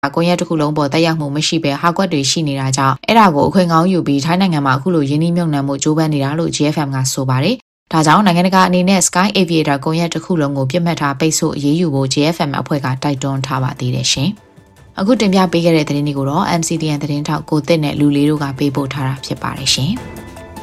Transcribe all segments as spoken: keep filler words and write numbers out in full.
ကွန်ရက်တစ်ခုလုံးပေါ်တက်ရောက်မှုမရှိဘဲဟာကွက်တွေရှိနေတာကြောင့်အဲ့ဒါကိုအခွင့်ကောင်းယူပြီးထိုင်းနိုင်ငံမှာအခုလိုရင်းနှီးမြှုပ်နှံမှုကြိုးပမ်းနေတာလို့ G F M ကဆိုပါတယ်။ဒါကြောင့်နိုင်ငံတကာအနေနဲ့ Sky Aviator ကွန်ရက်တစ်ခုလုံးကိုပြစ်မှတ်ထားပိတ်ဆို့အရေးယူဖို့ G F M အဖွဲ့ကတိုက်တွန်းထားပါသေးတယ်ရှင်။အခုတင်ပြပေးခဲ့တဲ့သတင်းတွေကိုတော့ M C T N သတင်းထောက်ကိုတစ်နဲ့လူလေးတို့ကပေးပို့ထားတာဖြစ်ပါတယ်ရှင်။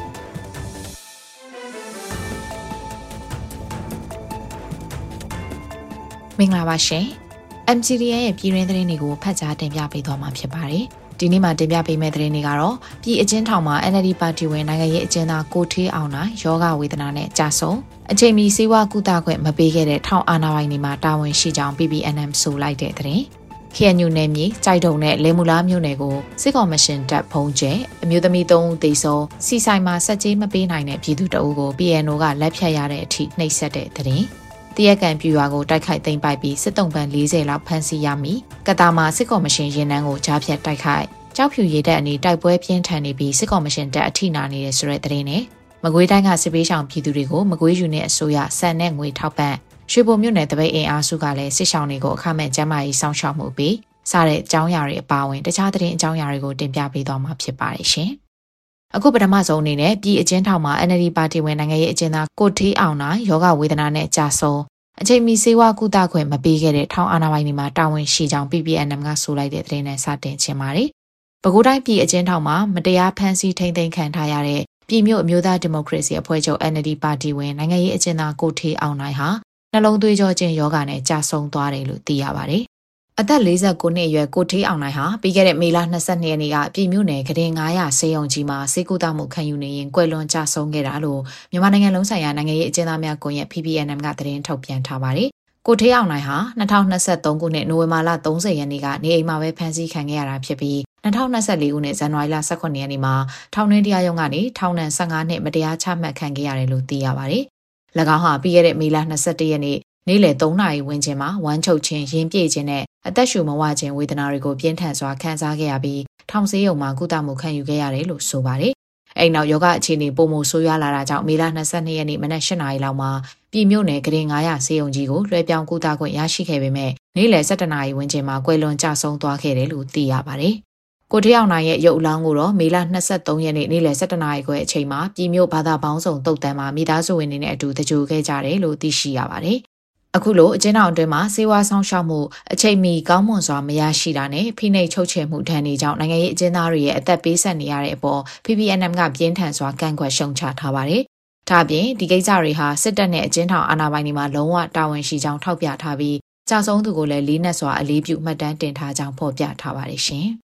မင်္ဂလာပါရှင်။ M C T N ရဲ့ပြည်တွင်းသတင်းတွေကိုဖတ်ကြားတင်ပြပေးသွားမှာဖြစ်ပါတယ်။ဒီနေ့မှာတင်ပြပေးမယ့်သတင်းတွေကတော့ပြည်အကျဉ်းထောင်မှာ N L D ပါတီဝင်နိုင်ငံရေးအကျဉ်းသားကိုထေးအောင်နိုင်ယောဂဝေဒနာနဲ့ကြာဆုံးအချိန်မီစေဝါကုသခွင့်မပေးခဲ့တဲ့ထောင်အာဏာပိုင်တွေမှာတာဝန်ရှိကြောင်း P P N M ဆိုလိုက်တဲ့သတင်း။ K N U နယ်မြေကြိုက်တုံနဲ့လေမူလားမြို့နယ်ကိုစစ်ကော်မရှင်တပ်ဖုံးကျဲအမျိုးသမီးသုံးဦးသေဆုံးစီဆိုင်မှာစက်ကြေးမပေးနိုင်တဲ့ပြည်သူတအုပ်ကို P N O ကလက်ဖြတ်ရတဲ့အထိနှိပ်စက်တဲ့သတင်း။တရကန်ပြူရွာကိုတိုက်ခိုက်သိမ်းပိုက်ပြီးစစ်တုံးပန်း၄၀လောက်ဖမ်းဆီးရမိကတာမှာစစ်ကော်မရှင်ရင်နှန်းကိုကြားဖြတ်တိုက်ခိုက်ကြောက်ဖြူရည်တပ်အနီးတိုက်ပွဲပြင်းထန်နေပြီးစစ်ကော်မရှင်တပ်အထိနာနေတဲ့ဆိုတဲ့သတင်းနဲ့မကွေးတိုင်းကစစ်ပေးဆောင်ပြည်သူတွေကိုမကွေးယူနေအစိုးရစံနဲ့ငွေထောက်ပံ့ရွှေဘုံမြို့နယ်တပိတ်အင်အားစုကလည်းစစ်ဆောင်တွေကိုအခမဲ့ကျန်းမာရေးစောင့်ရှောက်မှုပေးစတဲ့အကြောင်းအရာတွေအပါအဝင်တခြားသတင်းအကြောင်းအရာတွေကိုတင်ပြပေးသွားမှာဖြစ်ပါတယ်ရှင်။အခုပထမဆုံးအနေနဲ့ပြည်အကျဉ်းထောင်မှာ N L D ပါတီဝင်နိုင်ငံရေးအကျဉ်းသားကိုထေးအောင်နိုင်ယောဂဝေဒနာနဲ့ကြာဆုံးအချိန်မီစေဝါကုသခွင့်မပေးခဲ့တဲ့ထောင်အာဏာပိုင်တွေမှာတာဝန်ရှိကြောင်း P P N M ကဆိုလိုက်တဲ့သတင်းနဲ့စတင်ခြင်းပါတယ်။ပဲခူးတိုင်းပြည်အကျဉ်းထောင်မှာမတရားဖမ်းဆီးထိန်းသိမ်းခံထားရတဲ့ပြည်မြို့အမျိုးသားဒီမိုကရေစီအဖွဲ့ချုပ် N L D ပါတီဝင်နိုင်ငံရေးအကျဉ်းသားကိုထေးအောင်နိုင်ဟာနှလုံးသွေးကြောကျဉ်ယောဂနဲ့ကြာဆုံးသွားတယ်လို့သိရပါတယ်။အသက်၄၉နှစ်အရွယ်ကိုထေးအောင်နိုင်ဟာပြီးခဲ့တဲ့မေလ၂၂ရက်နေ့ကပြည်မြို့နယ်ကရင်၅၀၀ဆေးရုံကြီးမှာဆေးကုသမှုခံယူနေရင်ကွယ်လွန်ကြာဆုံးခဲ့တာလို့မြန်မာနိုင်ငံလုံးဆိုင်ရာနိုင်ငံရေးအကျဉ်းသားများကွန်ရက် P P N M ကသတင်းထုတ်ပြန်ထားပါတယ်။ကိုထေးအောင်နိုင်ဟာ၂၀၂၃ခုနှစ်နိုဝင်ဘာလ၃၀ရက်နေ့ကနေအိမ်မှာပဲဖမ်းဆီးခံခဲ့ရတာဖြစ်ပြီး၂၀၂၄ခုနှစ်ဇန်နဝါရီလ၁၇ရက်နေ့မှာထောင်တွင်းတရားရုံးကနေထောင်ဒဏ်၁၅နှစ်မတရားချမှတ်ခံခဲ့ရတယ်လို့သိရပါတယ်။၎င်းဟာပြီးခဲ့တဲ့မေလ၂၁ရက်နေ့နေ့လယ်၃နာရီဝန်းကျင်မှာဝမ်းချုပ်ခြင်းရင်ပြည့်ခြင်းနဲ့အသက်ရှူမဝခြင်းဝေဒနာတွေကိုပြင်းထန်စွာခံစားခဲ့ရပြီးထောင်ဆေးရုံမှာကုသမှုခံယူခဲ့ရတယ်လို့ဆိုပါတယ်။အဲ့နောက်ယောဂအခြေအနေပုံမှုဆိုးရွားလာတာကြောင့်မေလ၂၂ရက်နေ့မနက်၈နာရီလောက်မှာပြည်မြို့နယ်ကရင်၅၀၀ဆေးရုံကြီးကိုလွှဲပြောင်းကုသခွင့်ရရှိခဲ့ပေမဲ့နေ့လယ်၁၁နာရီဝန်းကျင်မှာကွယ်လွန်ကျဆုံးသွားခဲ့တယ်လို့သိရပါတယ်။ကိုထေးအောင်နိုင်ရဲ့ရုပ်အလောင်းကိုတော့မေလ၂၃ရက်နေ့နေ့လယ်၁၁နာရီခွဲအချိန်မှာပြည်မြို့ဘာသာပေါင်းစုံတုတ်တန်းမှာမိသားစုဝင်တွေနဲ့အတူတကြိုခဲ့ကြတယ်လို့သိရှိရပါတယ်။အခုလိုအကျဉ်းထောင်အတွင်းမှာစေဝါဆောင်ရှောက်မှုအချိန်မီကောင်းမွန်စွာမရရှိတာနဲ့ဖိနှိပ်ချုပ်ချယ်မှုဒဏ်တွေကြောင့်နိုင်ငံရေးအကျဉ်းသားတွေရဲ့အသက်ပေးဆက်နေရတဲ့အပေါ် P P N M ကပြင်းထန်စွာကန့်ကွက်ရှုံချထားပါတယ်။ဒါ့အပြင်ဒီကိစ္စတွေဟာစစ်တပ်နဲ့အကျဉ်းထောင်အာဏာပိုင်တွေမှာလုံးဝတာဝန်ရှိကြောင်းထောက်ပြထားပြီးကြာဆုံးသူကိုလည်းလေးနက်စွာအလေးပြုမှတ်တမ်းတင်ထားကြောင်းဖော်ပြထားပါတယ်ရှင်။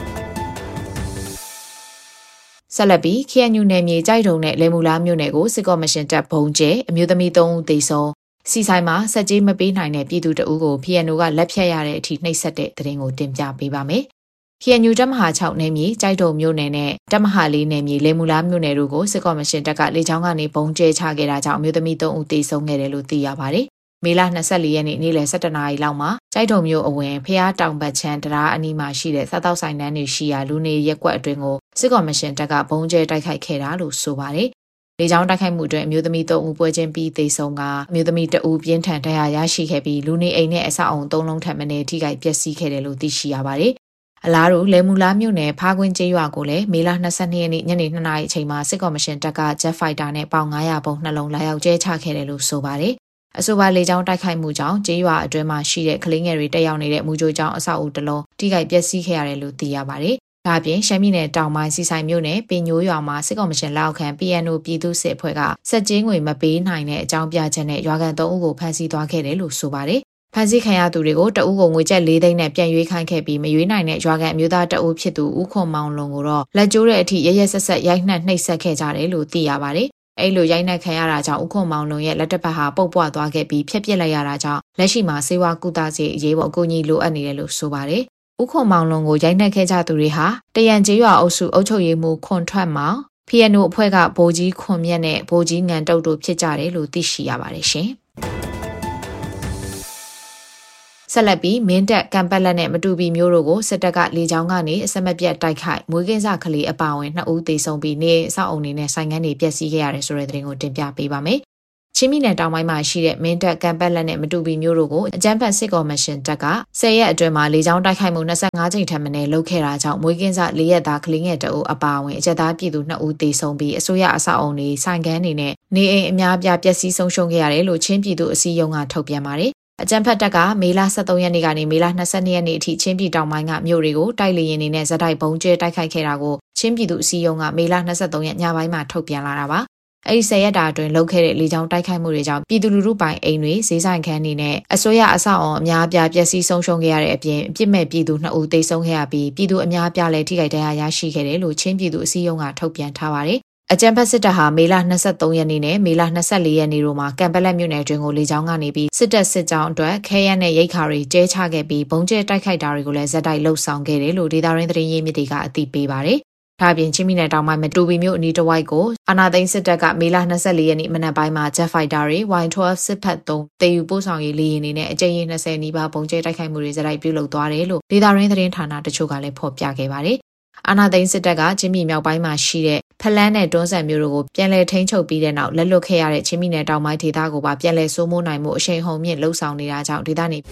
ဆက်လက်ပြီး K N U နယ်မြေကြိုက်တုံနဲ့လေမူလားမြို့နယ်ကိုစစ်ကော်မရှင်တပ်ဘုံကျဲအမျိုးသမီးသုံးဦးသေဆုံးစီဆိုင်မှာစက်ကြေးမပေးနိုင်တဲ့ပြည်သူတအုပ်ကို P N O ကလက်ဖြတ်ရတဲ့အထိနှိပ်စက်တဲ့သတင်းကိုတင်ပြပေးပါမယ်။ K N U တပ်မဟာ၆နယ်မြေကြိုက်တုံမြို့နယ်နဲ့တပ်မဟာ၄နယ်မြေလေမူလားမြို့နယ်တို့ကိုစစ်ကော်မရှင်တပ်ကလေကြောင်းကနေပုံကျဲချခဲ့တာကြောင့်အမျိုးသမီးသုံးဦးသေဆုံးခဲ့တယ်လို့သိရပါတယ်။မေလ၂၄ရက်နေ့နေ့လယ်၁၁နာရီလောက်မှာကြိုက်တုံမြို့အဝင်ဖျားတောင်ဘက်ချမ်းတရားအနီးမှာရှိတဲ့စားတောက်ဆိုင်တန်းတွေရှိရာလူနေရက်ကွက်အတွင်းကိုစစ်ကော်မရှင်တပ်ကဘုံကျဲတိုက်ခိုက်ခဲ့တာလို့ဆိုပါတယ်။လေကြောင်းတိုက်ခိုက်မှုအတွင်းအမျိုးသမီးသုံးဦးပွဲချင်းပြီးသေဆုံးကအမျိုးသမီးတဦးပြင်းထန်ဒဏ်ရာရရှိခဲ့ပြီးလူနေအိမ်နဲ့အဆောက်အုံသုံးလုံးထပ်မံထိခိုက်ပျက်စီးခဲ့တယ်လို့သိရှိရပါတယ်။အလားတူလေမူလားမြို့နယ်ဖားကွင်းကျေးရွာကိုလည်းမေလ၂၂ရက်နေ့ညနေ၂နာရီအချိန်မှာစစ်ကော်မရှင်တပ်က Jet Fighter နဲ့ပေါင်၅၀၀ပုံနှလုံးလာရောက်ကျဲချခဲ့တယ်လို့ဆိုပါတယ်။အဆိုပါလေကြောင်းတိုက်ခိုက်မှုကြောင့်ကျေးရွာအတွင်းမှာရှိတဲ့ကလေးငယ်တွေတက်ရောက်နေတဲ့မူကြိုကျောင်းအဆောက်အဦတစ်လုံးထိခိုက်ပျက်စီးခဲ့ရတယ်လို့သိရပါတယ်။ဒါအပြင်ရှမ်းပြည်နယ်တောင်ပိုင်းစီဆိုင်မြို့နယ်ပင်ညိုးရွာမှာစစ်ကောင်မရှင်လက်အောက်ခံ P N O ပြည်သူ့စစ်အဖွဲ့ကစက်ကြေးငွေမပေးနိုင်တဲ့အကြောင်းပြချက်နဲ့ရွာကန်သုံးဦးကိုဖမ်းဆီးသွားခဲ့တယ်လို့ဆိုပါတယ်။ဖမ်းဆီးခံရသူတွေကိုတအုပ်ကိုငွေကျပ်၄သိန်းနဲ့ပြန်ရွေးခိုင်းခဲ့ပြီးမရွေးနိုင်တဲ့ရွာကန်အမျိုးသားတအုပ်ဖြစ်သူဦးခွန်မောင်လွန်ကိုတော့လက်ကျိုးတဲ့အထိရရဆက်ဆက်ရိုက်နှက်နှိပ်စက်ခဲ့ကြတယ်လို့သိရပါတယ်။အဲ့လိုရိုက်နှက်ခံရတာကြောင့်ဦးခွန်မောင်လွန်ရဲ့လက်တစ်ဖက်ဟာပုတ်ပွားသွားခဲ့ပြီးဖျက်ပစ်လိုက်ရတာကြောင့်လက်ရှိမှာစေဝါကုသစေအရေးပေါ်အကူအညီလိုအပ်နေတယ်လို့ဆိုပါတယ်။ဦးခွန်မောင်လွန်ကိုရိုက်နှက်ခဲ့ကြသူတွေဟာတရန်ကျေးရွာအုပ်စုအုပ်ချုပ်ရေးမှူးခွန်ထွက်မောင် P N O အဖွဲ့ကဗိုလ်ကြီးခွန်မြတ်နဲ့ဗိုလ်ကြီးငံတုတ်တို့ဖြစ်ကြတယ်လို့သိရှိရပါတယ်ရှင်။ဆက်လက်ပြီးမင်းတပ်ကံပတ်လက်နဲ့မတူပီမျိုးတို့ကိုစစ်တပ်ကလေကြောင်းကနေအဆက်မပြတ်တိုက်ခိုက်မွေးကင်းစကလေးအပါအဝင်နှစ်ဦးသေဆုံးပြီးနေအဆောက်အုံတွေနဲ့ဆိုင်ငန်းတွေပျက်စီးခဲ့ရတယ်ဆိုတဲ့သတင်းကိုတင်ပြပေးပါမယ်။ချင်းပြည်နယ်တောင်ပိုင်းမှာရှိတဲ့မင်းတပ်ကံပတ်လက်နဲ့မတူပီမြို့တို့ကိုအကြမ်းဖက်စစ်ကော်မရှင်တပ်ကဆယ်ရက်အတွင်းမှာလေကြောင်းတိုက်ခိုက်မှု၂၅ကြိမ်ထက်မနည်းလုပ်ခဲ့တာကြောင့်မွေးကင်းစလေးရက်သားကလေးငယ်တအုပ်အပါအဝင်အကြက်သားပြည်သူနှစ်ဦးသေဆုံးပြီးအစိုးရအဆောက်အုံတွေဆိုင်ကန်းတွေနဲ့နေအိမ်အများအပြားပျက်စီးဆုံးရှုံးခဲ့ရတယ်လို့ချင်းပြည်သူအစည်းအရုံးကထုတ်ပြန်ပါတယ်အကြံဖတ်တက်ကမေလ၁၃ရက်နေ့ကနေမေလ၂၂ရက်နေ့အထိချင်းပြည်တောင်ပိုင်းကမြို့တွေကိုတိုက်လေရင်တွေနဲ့ဇက်တိုက်ဘုံကျဲတိုက်ခိုက်ခဲ့တာကိုချင်းပြည်သူအစည်းအရုံးကမေလ၂၃ရက်ညပိုင်းမှာထုတ်ပြန်လာတာပါအဲဒီဆယ်ရက်တာအတွင်းလုပ်ခဲ့တဲ့လေကြောင်းတိုက်ခိုက်မှုတွေကြောင့်ပြည်သူလူထုပိုင်အိမ်တွေဈေးဆိုင်ခန်းတွေနဲ့အစိုးရအဆောက်အအုံအများအပြားပျက်စီးဆုံးရှုံးခဲ့ရတဲ့အပြင်အပြစ်မဲ့ပြည်သူနှစ်ဦးသေဆုံးခဲ့ရပြီးပြည်သူအများအပြားလည်းထိခိုက်ဒဏ်ရာရရှိခဲ့တယ်လို့ချင်းပြည်သူအစည်းအရုံးကထုတ်ပြန်ထားပါတယ်အကြံဖက်စစ်တပ်ဟာမေလ၂၃ရက်နေ့နဲ့မေလ၂၄ရက်နေ့တို့မှာကံပလက်မြို့နယ်အတွင်းကိုလေကြောင်းကနေပြီးစစ်တပ်စစ်ကြောင်းအတွက်ခဲယမ်းနဲ့ရိတ်ခါတွေကျဲချခဲ့ပြီးဘုံကျဲတိုက်ခိုက်တာတွေကိုလည်းဇက်တိုက်လှုပ်ဆောင်ခဲ့တယ်လို့ဒေသရင်းသတင်းရင်းမြစ်တွေကအသိပေးပါတယ်။ဒါ့အပြင်ချင်းပြည်နယ်တောင်ပိုင်းမတူပီမြို့အနီးတစ်ဝိုက်ကိုအာဏာသိမ်းစစ်တပ်ကမေလ၂၄ရက်နေ့မနက်ပိုင်းမှာ Jet Fighter တွေ Y ၁၂ စစ်ဖက်သုံးတေယူပို့ဆောင်ရေးလေယာဉ်တွေနဲ့အကြိမ်၂၀နီးပါးဘုံကျဲတိုက်ခိုက်မှုတွေဇက်တိုက်ပြုလုပ်သွားတယ်လို့ဒေသရင်းသတင်းဌာနတချို့ကလည်းဖော်ပြခဲ့ပါတယ်။အာဏာသိမ်းစစ်တပ်ကချင်းပြည်မြောက်ပိုင်းမှာရှိတဲ့ဖလန်းနဲ့တွန်းဆန်မျိုးတို့ကိုပြန်လည်ထိန်းချုပ်ပြီးတဲ့နောက်လက်လွတ်ခဲ့ရတဲ့ချင်းပြည်နယ်တောင်ပိုင်းဒေသကိုပါပြန်လည်စိုးမိုးနိုင်မှုအရှိန်ဟုန်မြင့်လှုပ်ဆောင်နေတာကြောင့်ဒေသနေ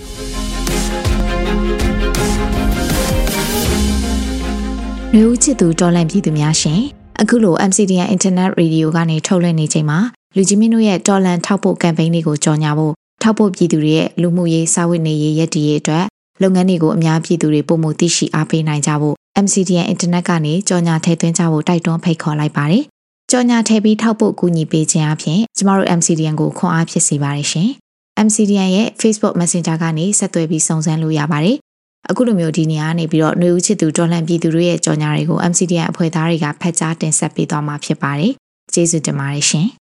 လူဦးချစ်သူတော်လန့်ပြည်သူများရှင်အခုလို M C D N Internet Radio ကနေထုတ်လွှင့်နေချိန်မှာလူကြီးမင်းတို့ရဲ့တော်လန့်ထောက်ပို့ကမ်ပိန်းတွေကိုကြော်ညာဖို့ထောက်ပို့ပြည်သူတွေရဲ့လူမှုရေးစာဝတ်နေရေးရည်တည်ရေးအတွက်လုပ်ငန်းတွေကိုအများပြည်သူတွေပုံမှုသိရှိအားပေးနိုင်ကြဖို့M C D N Internet ကနေကြော်ညာထည့်သွင်းကြဖို့တိုက်တွန်းဖိတ်ခေါ်လိုက်ပါတယ်။ကြော်ညာထည့်ပြီးထောက်ပို့ကူညီပေးခြင်းအပြင်ကျမတို့ M C D N ကိုခွန်အားဖြစ်စေပါတယ်ရှင်။ M C D N ရဲ့ Facebook Messenger ကနေဆက်သွယ်ပြီးစုံစမ်းလို့ရပါတယ်။အခုလိုမျိုးဒီနေရာကနေပြီးတော့ຫນွေဦးချစ်သူတော်လှန်ပြည်သူတွေရဲ့ကြော်ညာတွေကို M C D N အဖွဲ့သားတွေကဖတ်ကြားတင်ဆက်ပေးသွားမှာဖြစ်ပါတယ်။ကျေးဇူးတင်ပါတယ်ရှင်။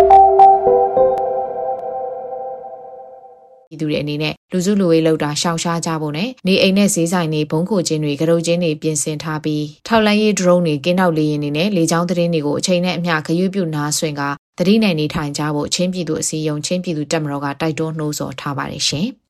ပြည်သူတွေအနေနဲ့လူစုလူဝေးလောက်တာရှောင်ရှားကြဖို့နဲ့နေအိမ်နဲ့ဈေးဆိုင်တွေဘုံခိုခြင်းတွေကရုတ်ချင်းတွေပြင်ဆင်ထားပြီးထောက်လန်းရေး drone တွေကင်းနောက်လေယာဉ်တွေနဲ့လေကြောင်းသတင်းတွေကိုအချိန်နဲ့အမျှဂရုပြုနားဆွင့်ကသတိနဲ့နေထိုင်ကြဖို့ချင်းပြည်သူအစည်းအရုံးချင်းပြည်သူတပ်မတော်ကတိုက်တွန်းနှိုးဆော်ထားပါတယ်ရှင်။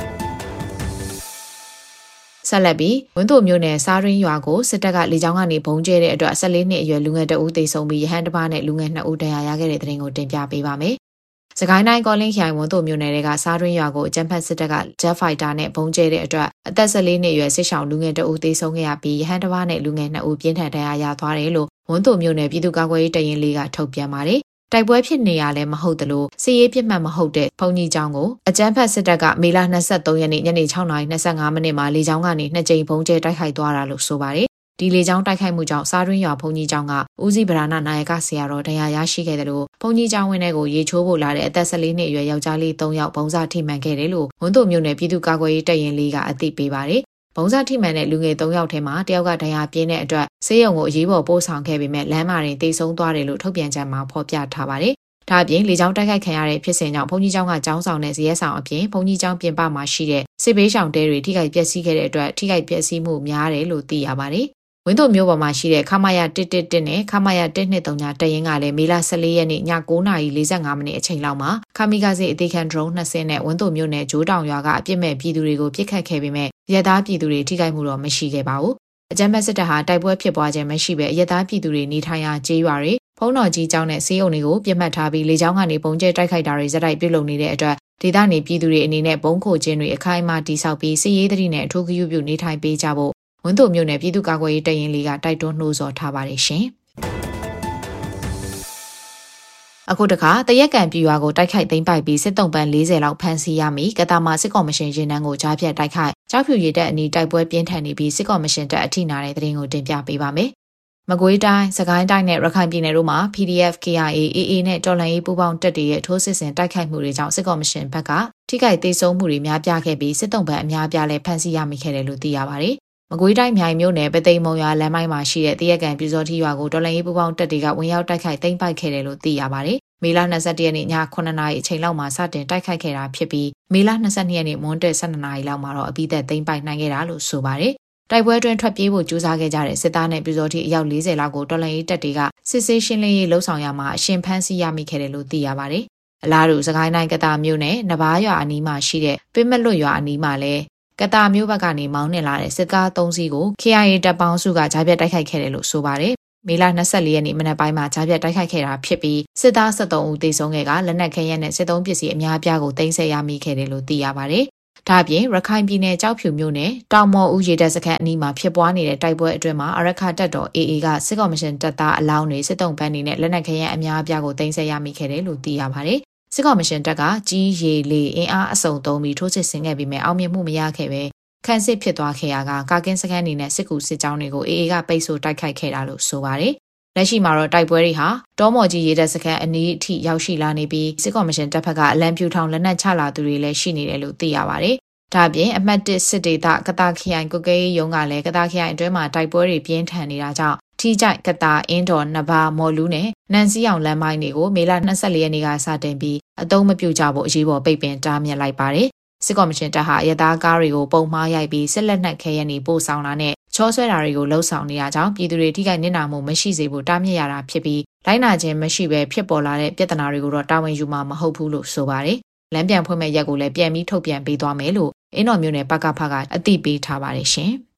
ဆက်လက်ပြီးဝင်းတို့မျိုးနယ်စားရင်းရွာကိုစစ်တပ်ကလေကြောင်းကနေဘုံကျဲတဲ့အတွက်၁၄နှစ်အရွယ်လူငယ်တဦးသေဆုံးပြီးရဟန်းတစ်ပါးနဲ့လူငယ်နှစ်ဦးဒဏ်ရာရခဲ့တဲ့တဲ့တင်ကိုတင်ပြပေးပါမယ်။စကိုင်းတိုင်းကောလင်းခိုင်ဝန်းတို့မျိုးနယ်တွေကစားရင်းရွာကိုအကြမ်းဖက်စစ်တပ်က Jet Fighter နဲ့ဘုံကျဲတဲ့အတွက်အသက်၁၄နှစ်အရွယ်စစ်ဆောင်လူငယ်တဦးသေဆုံးခဲ့ရပြီးရဟန်းတစ်ပါးနဲ့လူငယ်နှစ်ဦးပြင်းထန်ဒဏ်ရာရသွားတယ်လို့ဝန်းတို့မျိုးနယ်ပြည်သူ့ကာကွယ်ရေးတရင်လေးကထုတ်ပြန်ပါတယ်။တိုက်ပွဲဖြစ်နေရလဲမဟုတ်သလိုစစ်ရေးပြစ်မှတ်မဟုတ်တဲ့ဘုံကြီးကျောင်းကိုအကြမ်းဖက်စစ်တပ်ကမေလ၂၃ရက်နေ့ညနေ၆နာရီ၂၅မိနစ်မှာလေကြောင်းကနေနှစ်ကြိမ်ဘုံကျဲတိုက်ခိုက်သွားတာလို့ဆိုပါတယ်။ဒီလေကြောင်းတိုက်ခိုက်မှုကြောင့်စားတွင်းရွာဘုံကြီးကျောင်းကဦးစီးဗရာဏနာယကဆရာတော်ဒဏ်ရာရရှိခဲ့တယ်လို့ဘုံကြီးကျောင်းဝင်းထဲကိုရေချိုးဖို့လာတဲ့အသက်၁၄နှစ်အရွယ်ယောက်ျားလေး၃ယောက်ဘုံစားထိမှန်ခဲ့တယ်လို့ဝန်းတို့မျိုးနယ်ပြည်သူ့ကာကွယ်ရေးတရင်လေးကအသိပေးပါတယ်။ဘုံစားထိမှန်တဲ့လူငယ်၃ယောက်ထဲမှာတယောက်ကဒဏ်ရာပြင်းတဲ့အတွက်ဆေးရုံကိုအရေးပေါ်ပို့ဆောင်ခဲ့ပေမဲ့လမ်းမှာတင်သေဆုံးသွားတယ်လို့ထုတ်ပြန်ချက်မှာဖော်ပြထားပါတယ်။ဒါအပြင်လေကြောင်းတိုက်ခိုက်ခံရတဲ့ဖြစ်စဉ်ကြောင့်ဘုံကြီးကျောင်းကကျောင်းဆောင်နဲ့ဇရက်ဆောင်အပြင်ဘုံကြီးကျောင်းပြင်ပမှာရှိတဲ့စစ်ဘေးရှောင်တဲတွေထိခိုက်ပျက်စီးခဲ့တဲ့အတွက်ထိခိုက်ပျက်စီးမှုများတယ်လို့သိရပါတယ်။ဝင်းတို့မျိုးပေါ်မှာရှိတဲ့ခမာယာ၁၁၁နဲ့ခမာယာ၁၂၃ညတရင်ကလည်းမေလ၁၄ရက်နေ့ည၉နာရီ၄၅မိနစ်အချိန်လောက်မှာခမီကားစေအသေးခံ drone နှစ်စင်းနဲ့ဝင်းတို့မျိုးနယ်ဂျိုးတောင်ရွာကအပြစ်မဲ့ပြည်သူတွေကိုပြစ်ခတ်ခဲ့ပေမဲ့ရဲသားပြည်သူတွေထိခိုက်မှုတော့မရှိခဲ့ပါဘူး။အကြမ်းဖက်စစ်တပ်ဟာတိုက်ပွဲဖြစ်ပွားခြင်းမရှိဘဲရဲသားပြည်သူတွေနေထိုင်ရာကျေးရွာတွေဖုံးတော်ကြီးကျောင်းနဲ့ဆေးရုံတွေကိုပြစ်မှတ်ထားပြီးလေကြောင်းကနေပုံကျဲတိုက်ခိုက်တာတွေဇက်တိုက်ပြုလုပ်နေတဲ့အတွက်ဒေသနေပြည်သူတွေအနေနဲ့ဘုံခိုခြင်းတွေအခိုင်အမာတိစောက်ပြီးစစ်ရေးသတိနဲ့အထူးဂရုပြုနေထိုင်ပေးကြဖို့ဝန်းတို့မျိုးနယ်ပြည်သူ့ကာကွယ်ရေးတရင်လေးကတိုက်တွန်းနှိုးဆော်ထားပါတယ်ရှင်။အခုတခါတရက်ကံပြည်ရွာကိုတိုက်ခိုက်သိမ်းပိုက်ပြီးစစ်တုံးပန်း၄၀လောက်ဖမ်းဆီးရမိကတာမာစစ်ကော်မရှင်ရင်နှန်းကိုကြားဖြတ်တိုက်ခိုက်ကြောက်ဖြူရည်တပ်အနီးတိုက်ပွဲပြင်းထန်နေပြီးစစ်ကော်မရှင်တပ်အထိနာတဲ့သတင်းကိုတင်ပြပေးပါမယ်။မကွေးတိုင်းစကိုင်းတိုင်းနဲ့ရခိုင်ပြည်နယ်တို့မှာ P D F K I A A A နဲ့တော်လှန်ရေးပူးပေါင်းတပ်တွေရဲ့ထိုးစစ်ဆင်တိုက်ခိုက်မှုတွေကြောင့်စစ်ကော်မရှင်ဘက်ကထိခိုက်သေးဆုံးမှုတွေများပြားခဲ့ပြီးစစ်တုံးပန်းအများပြားလည်းဖမ်းဆီးရမိခဲ့တယ်လို့သိရပါတယ်။မကွေးတိုင်းမြိုင်မြို့နယ်ပသိမ်မုံရွာလမ်းပိုင်းမှာရှိတဲ့တရက်ကံပြူစောတိရွာကိုတော်လှန်ရေးပူးပေါင်းတပ်တွေကဝင်ရောက်တိုက်ခိုက်သိမ်းပိုက်ခဲ့တယ်လို့သိရပါတယ်။မေလ၂၁ရက်နေ့ည9နာရီအချိန်လောက်မှာစတင်တိုက်ခိုက်ခဲ့တာဖြစ်ပြီးမေလ၂၂ရက်နေ့မွန်းတည့်၁၂နာရီလောက်မှာတော့အပြီးသက်သိမ်းပိုက်နိုင်ခဲ့တာလို့ဆိုပါတယ်။တိုက်ပွဲအတွင်းထွက်ပြေးဖို့ကြိုးစားခဲ့ကြတဲ့စစ်သားနဲ့ပြူစောတိအယောက်၄၀လောက်ကိုတော်လှန်ရေးတပ်တွေကစစ်ဆေးရှင်းလင်းရေးလှုပ်ဆောင်ရမှာအရှင်ဖမ်းဆီးရမိခဲ့တယ်လို့သိရပါတယ်။အလားတူစကိုင်းတိုင်းကတာမြို့နယ်နဘာရွာအနီးမှာရှိတဲ့ပင်းမလွတ်ရွာအနီးမှာလည်းကတာမြို့ဘက်ကနေမောင်းနှင်လာတဲ့စစ်ကား၃စီးကို K I A တပ်ပေါင်းစုကကြားပြတ်တိုက်ခိုက်ခဲ့တယ်လို့ဆိုပါတယ်။မေလ၂၄ရက်နေ့မနက်ပိုင်းမှာကြားပြတ်တိုက်ခိုက်ခဲ့တာဖြစ်ပြီးစစ်သား၁၃ဦးသေဆုံးခဲ့ကလက်နက်ခဲယမ်းနဲ့စစ်သုံးပစ္စည်းအများအပြားကိုသိမ်းဆည်းရမိခဲ့တယ်လို့သိရပါတယ်။ဒါ့အပြင်ရခိုင်ပြည်နယ်ကြောက်ဖြူမြို့နယ်တောင်မော်ဦးရေတပ်စခန်းအနီးမှာဖြစ်ပွားနေတဲ့တိုက်ပွဲအတွင်းမှာအရခတပ်တော် အေအေ ကစစ်ကော်မရှင်တပ်သားအလောင်းတွေစစ်တုံးပန်းတွေနဲ့လက်နက်ခဲယမ်းအများအပြားကိုသိမ်းဆည်းရမိခဲ့တယ်လို့သိရပါတယ်။စစ်ကော်မရှင်တပ်ကကြီးရေလေအင်အားအစုံသုံးပြီးထိုးစစ်ဆင်ခဲ့ပြီးမြဲအောင်မြင်မှုမရခဲ့ပဲခန့်စစ်ဖြစ်သွားခဲ့ရာကကာကင်းစခန်းနေနဲ့စစ်ကူစစ်ကြောင်းတွေကို အေအေ ကပိတ်ဆို့တိုက်ခိုက်ခဲ့တာလို့ဆိုပါတယ်။လက်ရှိမှာတော့တိုက်ပွဲတွေဟာတောမော်ကြီးရေတပ်စခန်းအနီးအထိရောက်ရှိလာနေပြီးစစ်ကော်မရှင်တပ်ဖက်ကအလံပြူထောင်လက်နက်ချလာသူတွေလည်းရှိနေတယ်လို့သိရပါတယ်။ဒါ့အပြင်အမှတ်၁စစ်ဒေသကတာခရိုင်ကုတ်ကဲရုံးကလည်းကတာခရိုင်အတွင်းမှာတိုက်ပွဲတွေပြင်းထန်နေတာကြောင့်ထီးကြိုက်ကတာအင်းတော်နဘာမော်လူးနဲ့နန်စီအောင်လမ်းမိုင်းတွေကိုမေလ၂၄ရက်နေ့ကစတင်ပြီးအသုံးမပြုကြဖို့အရေးပေါ်ပိတ်ပင်တားမြစ်လိုက်ပါတယ်။စစ်ကော်မရှင်တပ်ဟာရသားကားတွေကိုပုံမှားရိုက်ပြီးစစ်လက်နက်ခဲယမ်းတွေပို့ဆောင်တာနဲ့ချောဆွဲတာတွေကိုလှုံ့ဆော်နေရကြောင်းပြည်သူတွေထိခိုက်နစ်နာမှုမရှိစေဖို့တားမြစ်ရတာဖြစ်ပြီးလိုက်နာခြင်းမရှိဘဲဖြစ်ပေါ်လာတဲ့ပြဿနာတွေကိုတော့တာဝန်ယူမှာမဟုတ်ဘူးလို့ဆိုပါတယ်။လမ်းပြန်ဖွင့်မဲ့ရက်ကိုလည်းပြန်ပြီးထုတ်ပြန်ပေးသွားမယ်လို့အင်းတော်မျိုးနယ်ပကဖကအသိပေးထားပါတယ်ရှင်။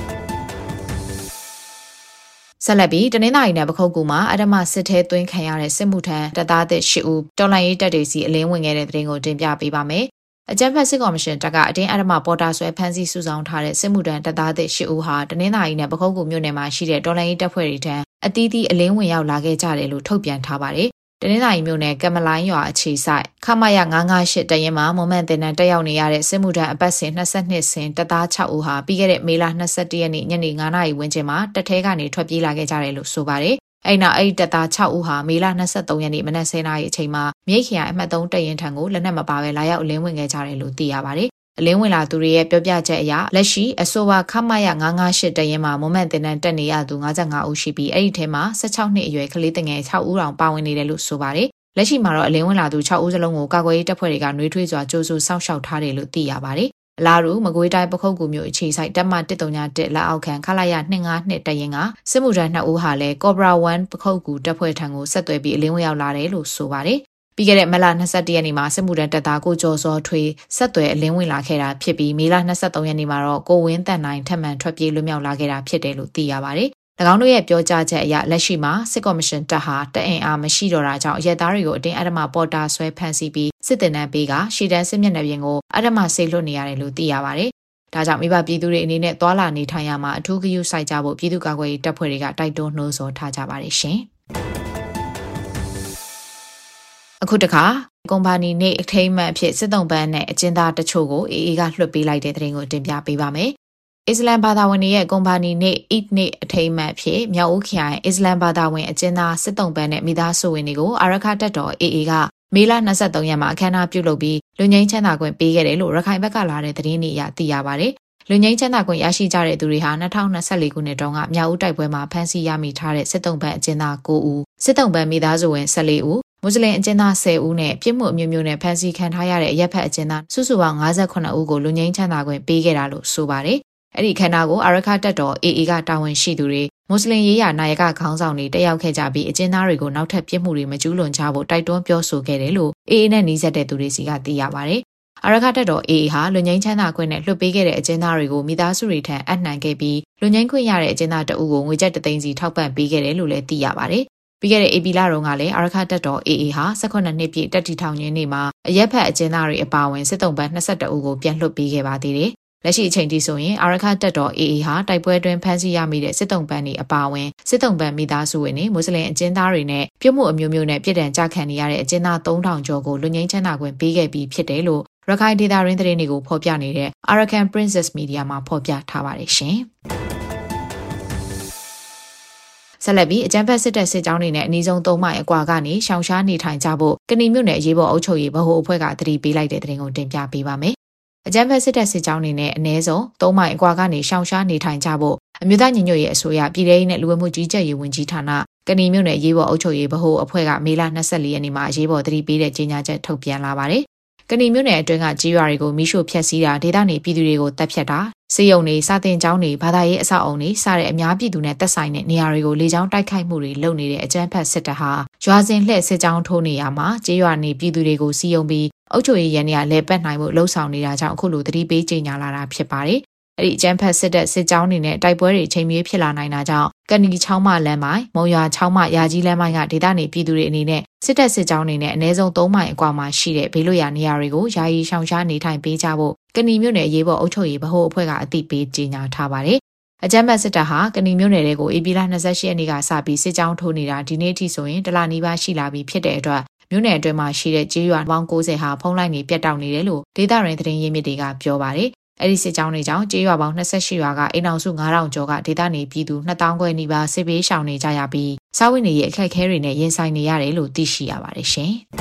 ဆက်လက်ပြီးတနင်္သာရီနယ်ပခုတ်ကူမှာအဓမ္မစစ်ထဲသွင်းခံရတဲ့စစ်မှုထမ်းတပ်သားသစ်၈ဦးတော်လှန်ရေးတပ်တွေစီအလင်းဝင်ခဲ့တဲ့တဲ့တင်ကိုတင်ပြပေးပါမယ်။အကြမ်းဖက်စစ်ကော်မရှင်တပ်ကအတင်းအဓမ္မပေါ်တာဆွဲဖမ်းဆီးစုဆောင်ထားတဲ့စစ်မှုထမ်းတပ်သားသစ်၈ဦးဟာတနင်္သာရီနယ်ပခုတ်ကူမြို့နယ်မှာရှိတဲ့တော်လှန်ရေးတပ်ဖွဲ့တွေထံအသီးသီးအလင်းဝင်ရောက်လာခဲ့ကြတယ်လို့ထုတ်ပြန်ထားပါတယ်။တနင်္သာရီမြို့နယ်ကမလိုင်းရွာအခြေဆိုင်ခမရငါးငါးရှစ်တရင်မှာမွန်မန်တင်တန်းတက်ရောက်နေရတဲ့စစ်မှုထမ်းအပတ်စဉ်၂၂ဆင်တပ်သား၆ဦးဟာပြီးခဲ့တဲ့မေလ၂၁ရက်နေ့ညနေ၅နာရီဝန်းကျင်မှာတပ်ထဲကနေထွက်ပြေးလာခဲ့ကြတယ်လို့ဆိုပါတယ်။အဲ့နောက်အဲ့ဒီတပ်သား၆ဦးဟာမေလ၂၃ရက်နေ့မနက်၁၀နာရီအချိန်မှာမြိတ်ခရိုင်အမှတ်၃တရင်ထံကိုလက်နက်မပါဘဲလာရောက်အလင်းဝင်ခဲ့ကြတယ်လို့သိရပါတယ်။အလင်းဝင်လာသူတွေရဲ့ပြောပြချက်အရလက်ရှိအဆိုပါခမရငါးငါးရှစ်တရင်မှာမွန်မန်တင်တန်းတက်နေရသူ၅၅ဦးရှိပြီးအဲ့ဒီထဲမှာ၁၆နှစ်အရွယ်ကလေးတငယ်၆ဦးတောင်ပါဝင်နေတယ်လို့ဆိုပါတယ်။လက်ရှိမှာတော့အလင်းဝင်လာသူ၆ဦးစလုံးကိုကာကွယ်ရေးတပ်ဖွဲ့တွေကနှွေးထွေးစွာကြိုးစိုးစောင့်ရှောက်ထားတယ်လို့သိရပါတယ်။အလားတူမကွေးတိုင်းပခုတ်ကူမြို့အခြေဆိုင်တပ်မ၁၃၁လက်အောက်ခံခလာရ၂၅၂တရင်ကစစ်မှုထမ်း၂ဦးဟာလည်းကော့ဘရာ၁ပခုတ်ကူတပ်ဖွဲ့ထံကိုဆက်သွယ်ပြီးအလင်းဝင်ရောက်လာတယ်လို့ဆိုပါတယ်။ပြီးခဲ့တဲ့မလ၂၁ရက်နေ့မှာစစ်မှုထမ်းတပ်သားကိုကျော်စောထွေးဆက်သွယ်အလင်းဝင်လာခဲ့တာဖြစ်ပြီးမေလ၂၃ရက်နေ့မှာတော့ကိုဝင်းတန်နိုင်ထပ်မံထွက်ပြေးလွတ်မြောက်လာခဲ့တာဖြစ်တယ်လို့သိရပါတယ်။၎င်းတို့ရဲ့ပြောကြားချက်အရလက်ရှိမှာစစ်ကော်မရှင်တပ်ဟာတအင်အားမရှိတော့တာကြောင့်ရဲသားတွေကိုအတင်းအဓမ္မပေါ်တာဆွဲဖမ်းဆီးပြီးစစ်တင်နှံပေးကရှေ့တန်းစစ်မျက်နှာပြင်ကိုအဓမ္မဆေးလွှတ်နေရတယ်လို့သိရပါတယ်။ဒါကြောင့်မိဘပြည်သူတွေအနေနဲ့သွာလာနေထိုင်ရမှာအထူးဂရုစိုက်ကြဖို့ပြည်သူ့ကာကွယ်ရေးတပ်ဖွဲ့တွေကတိုက်တွန်းနှိုးဆော်ထားကြပါတယ်ရှင်။အခုတခါကွန်ပါနီနေအထိမ်းအမှတ်အဖြစ်စစ်တုံးပန်းနဲ့အကျဉ်းသားတချို့ကိုအေအေကလွှတ်ပေးလိုက်တဲ့တဲ့တင်ကိုတင်ပြပေးပါမယ်။အစ္စလမ်ဘာသာဝင်တွေရဲ့ကွန်ပါနီနေအစ်နေအထိမ်းအမှတ်ဖြစ်မြောက်ဦးခရိုင်အစ္စလမ်ဘာသာဝင်အကျဉ်းသားစစ်တုံးပန်းနဲ့မိသားစုဝင်တွေကိုအာရခတပ်တော်အေအေကမေလ၂၃ရက်မှာအခမ်းအနားပြုလုပ်ပြီးလူငင်းချမ်းသာခွင့်ပေးခဲ့တယ်လို့ရခိုင်ဘက်ကလာတဲ့သတင်းတွေအရသိရပါတယ်။လူငင်းချမ်းသာခွင့်ရရှိကြတဲ့သူတွေဟာ၂၀၂၄ခုနှစ်တုန်းကမြောက်ဦးတိုက်ပွဲမှာဖမ်းဆီးရမိထားတဲ့စစ်တုံးပန်းအကျဉ်းသား၉ဦးစစ်တုံးပန်းမိသားစုဝင်၁၄ဦးမွတ်စလင်အကျဉ်းသား၁၀ဦးနဲ့ပြစ်မှုအမျိုးမျိုးနဲ့ဖမ်းဆီးခံထားရတဲ့အရက်ဖက်အကျဉ်းသားစုစုပေါင်း၅၈ဦးကိုလူငင်းချမ်းသာခွင့်ပေးခဲ့တာလို့ဆိုပါတယ်။အဲ့ဒီခန္ဓာကိုအာရခတပ်တော်အေအေကတာဝန်ရှိသူတွေမွတ်စလင်ရေးရာနာယကခေါင်းဆောင်တွေတက်ရောက်ခဲ့ကြပြီးအကျဉ်းသားတွေကိုနောက်ထပ်ပြစ်မှုတွေမကျူးလွန်ကြဖို့တိုက်တွန်းပြောဆိုခဲ့တယ်လို့အေအေနဲ့နှီးစပ်တဲ့သူတွေစီကသိရပါတယ်။အာရခတပ်တော်အေအေဟာလူငင်းချမ်းသာခွင့်နဲ့လွှတ်ပေးခဲ့တဲ့အကျဉ်းသားတွေကိုမိသားစုတွေထံအနှံခဲ့ပြီးလူငင်းခွင့်ရတဲ့အကျဉ်းသားတအုပ်ကိုငွေကျပ်တစ်သိန်းစီထောက်ပံ့ပေးခဲ့တယ်လို့လည်းသိရပါတယ်။ပြီးခဲ့တဲ့ဧပြီလတုန်းကလည်းအာရခတပ်တော်အေအေဟာ၁၈နှစ်ပြည့်တက်တီထောင်ရင်းနေ့မှာအရက်ဖက်အကျဉ်းသားတွေအပါအဝင်စစ်တုံးပန်း၂၁ဦးကိုပြန်လွှတ်ပေးခဲ့ပါသေးတယ်။လက်ရှိအချိန်ထိဆိုရင်အာရခတပ်တော်အေအေဟာတိုက်ပွဲတွင်ဖမ်းဆီးရမိတဲ့စစ်တုံးပန်းတွေအပါအဝင်စစ်တုံးပန်းမိသားစုဝင်တွေမွတ်စလင်အကျဉ်းသားတွေနဲ့ပြစ်မှုအမျိုးမျိုးနဲ့ပြည်ထန်ကြခံနေရတဲ့အကျဉ်းသား၃ထောင်ကျော်ကိုလူငင်းချမ်းသာခွင့်ပေးခဲ့ပြီးဖြစ်တယ်လို့ရခိုင်ဒေသရင်းသတင်းတွေကိုဖော်ပြနေတဲ့ Arakan Princess Media မှာဖော်ပြထားပါတယ်ရှင်။ဆက်လက်ပြီးအကြမ်းဖက်စစ်တပ်စစ်ကြောင်းတွေနဲ့အနည်းဆုံးသုံးမိုင်အကွာကနေရှောင်ရှားနေထိုင်ကြဖို့ကဏီမြို့နယ်အရေးပေါ်အုပ်ချုပ်ရေးဗဟိုအဖွဲ့ကတတိပေးလိုက်တဲ့သတင်းကိုတင်ပြပေးပါမယ်။အကြမ်းဖက်စစ်တပ်စစ်ကြောင်းတွေနဲ့အနည်းဆုံးသုံးမိုင်အကွာကနေရှောင်ရှားနေထိုင်ကြဖို့အမျိုးသားညီညွတ်ရေးအစိုးရပြည်ထောင်စုနဲ့လူဝင်မှုကြီးကြပ်ရေးဝန်ကြီးဌာနကဏီမြို့နယ်အရေးပေါ်အုပ်ချုပ်ရေးဗဟိုအဖွဲ့ကမေလ၂၄ရက်နေ့မှာအရေးပေါ်တတိပေးတဲ့ကြေညာချက်ထုတ်ပြန်လာပါတယ်။ကဏီမြို့နယ်အတွင်းကကြီးရွာတွေကိုမိရှို့ဖျက်ဆီးတာဒေသနေပြည်သူတွေကိုတပ်ဖြတ်တာစေယုံတွေစာတင်ကျောင်းတွေဘာသာရေးအဆောက်အုံတွေစတဲ့အများပြည်သူနဲ့သက်ဆိုင်တဲ့နေရာတွေကိုလေကြောင်းတိုက်ခိုက်မှုတွေလုပ်နေတဲ့အကြမ်းဖက်စစ်တပ်ဟာရွာစဉ်လှည့်စစ်ကြောင်းထိုးနေရမှာကြေးရွာနေပြည်သူတွေကိုစီယုံပြီးအုပ်ချုပ်ရေးရန်တွေကလဲပတ်နိုင်မှုလှုံ့ဆော်နေတာကြောင့်အခုလိုတတိပေးကြေညာလာတာဖြစ်ပါတယ်။အဲ့ဒီအကြမ်းဖက်စစ်တပ်စစ်ကြောင်းတွေနဲ့တိုက်ပွဲတွေချိန်မြေးဖြစ်လာနိုင်တာကြောင့်ကဏီချောင်းမလမ်းမိုင်မုံရွာချောင်းမရာကြီးလမ်းမိုင်ကဒေသနေပြည်သူတွေအနေနဲ့စစ်တပ်စစ်ကြောင်းတွေနဲ့အနည်းဆုံးသုံးမိုင်အကွာမှာရှိတဲ့ဘေးလွတ်ရာနေရာတွေကိုယာယီရှောင်ရှားနေထိုင်ပေးကြဖို့ကဏီမြို့နယ်ရေးပေါ်အုပ်ချုပ်ရေးဗဟိုအဖွဲ့ကအသိပေးကြေညာထားပါတယ်အကြမ်းဖက်စစ်တပ်ဟာကဏီမြို့နယ်တွေကိုဧပြီလ၂၈ရက်နေ့ကစပြီးစစ်ကြောင်းထိုးနေတာဒီနေ့ထိဆိုရင်တလနီးပါးရှိလာပြီဖြစ်တဲ့အတွက်မြို့နယ်အတွင်းမှာရှိတဲ့ကျေးရွာပေါင်း၉၀ဟာဖုံးလိုက်နေပြတ်တောက်နေတယ်လို့ဒေသရင်းသတင်းရင်းမြစ်တွေကပြောပါတယ်။အဲဒီစစ်ကြောင်းတွေကြောင့်ကျေးရွာပေါင်း၂၈ရွာကအိမ်အောင်စု၅ထောင်ကျော်ကဒေသနေပြည်သူ၂သောင်းခွဲနီးပါးစစ်ဘေးရှောင်နေကြရပြီးစားဝတ်နေရေးအခက်အခဲတွေနဲ့ရင်ဆိုင်နေရတယ်လို့သိရှိရပါတယ်ရှင်။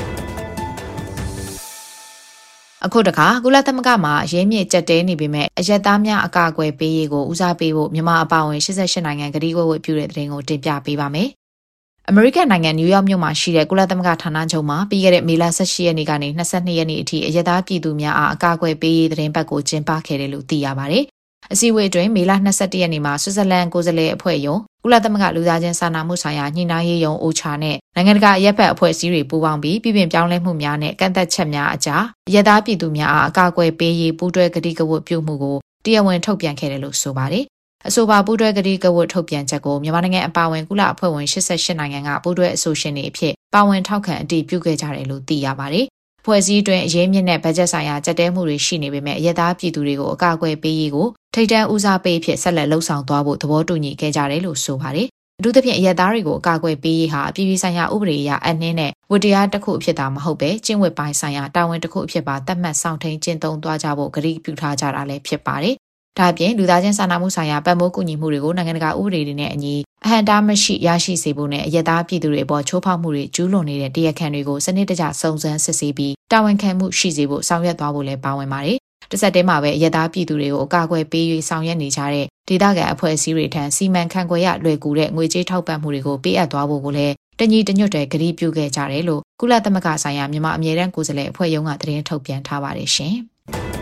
အခုတခါကုလသမဂ္ဂမှာရင်းမြစ်ကြက်တဲနေပေမဲ့အရက်သားများအကာအကွယ်ပေးရေးကိုဦးစားပေးဖို့မြန်မာအပါအဝင်၈၈နိုင်ငံကတိကဝတ်ပြုတဲ့သတင်းကိုတင်ပြပေးပါမယ်။အမေရိကန်နိုင်ငံနယူးယောက်မြို့မှာရှိတဲ့ကုလသမဂ္ဂဌာနချုပ်မှာပြီးခဲ့တဲ့မေလ၁၈ရက်နေ့ကနေ၂၂ရက်နေ့အထိအရက်သားပြည်သူများအားအကာအကွယ်ပေးရေးသတင်းပတ်ကိုကျင်းပခဲ့တယ်လို့သိရပါတယ်။အစည်းအဝေးအတွင်းမေလ၂၁ရက်နေ့မှာဆွစ်ဇာလန်ကိုယ်စားလှယ်အဖွဲ့ယုံကုလသမဂ္ဂလူသားချင်းစာနာမှုဆိုင်ရာညှိနှိုင်းရေးယုံအိုချာနဲ့နိုင်ငံတကာအရက်ဖက်အဖွဲ့အစည်းတွေပူးပေါင်းပြီးပြည်ပပြောင်းလဲမှုများနဲ့ကန့်သက်ချက်များအကြားအရက်သားပြည်သူများအားအကာအကွယ်ပေးရေးပူးတွဲကတိကဝတ်ပြုမှုကိုတရားဝင်ထုတ်ပြန်ခဲ့တယ်လို့ဆိုပါတယ်။အဆိုပါပူးတွဲကတိကဝတ်ထုတ်ပြန်ချက်ကိုမြန်မာနိုင်ငံအပါအဝင်ကုလအဖွဲ့ဝင်၈၈နိုင်ငံကပူးတွဲအဆိုရှင်တွေအဖြစ်ပါဝင်ထောက်ခံအတည်ပြုခဲ့ကြတယ်လို့သိရပါတယ်။ဖွဲ့စည်းတွင်အရေးမြင့်တဲ့ဘတ်ဂျက်ဆိုင်ရာကြက်တဲမှုတွေရှိနေပေမဲ့အရက်သားပြည်သူတွေကိုအကာအကွယ်ပေးရေးကိုထိပ်တန်းဦးစားပေးဖြစ်ဆက်လက်လှုပ်ဆောင်သွားဖို့သဘောတူညီခဲ့ကြတယ်လို့ဆိုပါတယ်။အထူးသဖြင့်အရက်သားတွေကိုအကာအကွယ်ပေးရေးဟာအပြည်ပြည်ဆိုင်ရာဥပဒေအရအနှင်းနဲ့ဝတ္တရားတစ်ခုအဖြစ်သာမဟုတ်ပဲကျင့်ဝတ်ပိုင်းဆိုင်ရာတာဝန်တစ်ခုအဖြစ်ပါသတ်မှတ်ဆောင်ထိန်ကျင့်သုံးသွားကြဖို့ကတိပြုထားကြတာလည်းဖြစ်ပါတယ်။ဒါ့အပြင်လူသားချင်းစာနာမှုဆိုင်ရာပတ်မိုးကူညီမှုတွေကိုနိုင်ငံတကာဥပဒေတွေနဲ့အညီအဟန့်တားမရှိရရှိစေဖို့နဲ့အရက်သားပြည်သူတွေအပေါ်ချိုးဖောက်မှုတွေကျူးလွန်နေတဲ့တရားခံတွေကိုစနစ်တကျစုံစမ်းစစ်ဆေးပြီးတာဝန်ခံမှုရှိစေဖို့ဆောင်ရွက်သွားဖို့လည်းပါဝင်ပါတယ်။တစ်ဆက်တည်းမှာပဲအရက်သားပြည်သူတွေကိုအကာအကွယ်ပေး၍ဆောင်ရွက်နေကြတဲ့ဒေသခံအဖွဲ့အစည်းတွေထံစီမံခန့်ခွဲရလွယ်ကူတဲ့ငွေကြေးထောက်ပံ့မှုတွေကိုပေးအပ်သွားဖို့ကိုလည်းတညီတညွတ်တည်းကတိပြုခဲ့ကြတယ်လို့ကုလသမဂ္ဂဆိုင်ရာမြန်မာအမြဲတမ်းကိုယ်စားလှယ်အဖွဲ့ရုံးကသတင်းထုတ်ပြန်ထားပါတယ်ရှင်။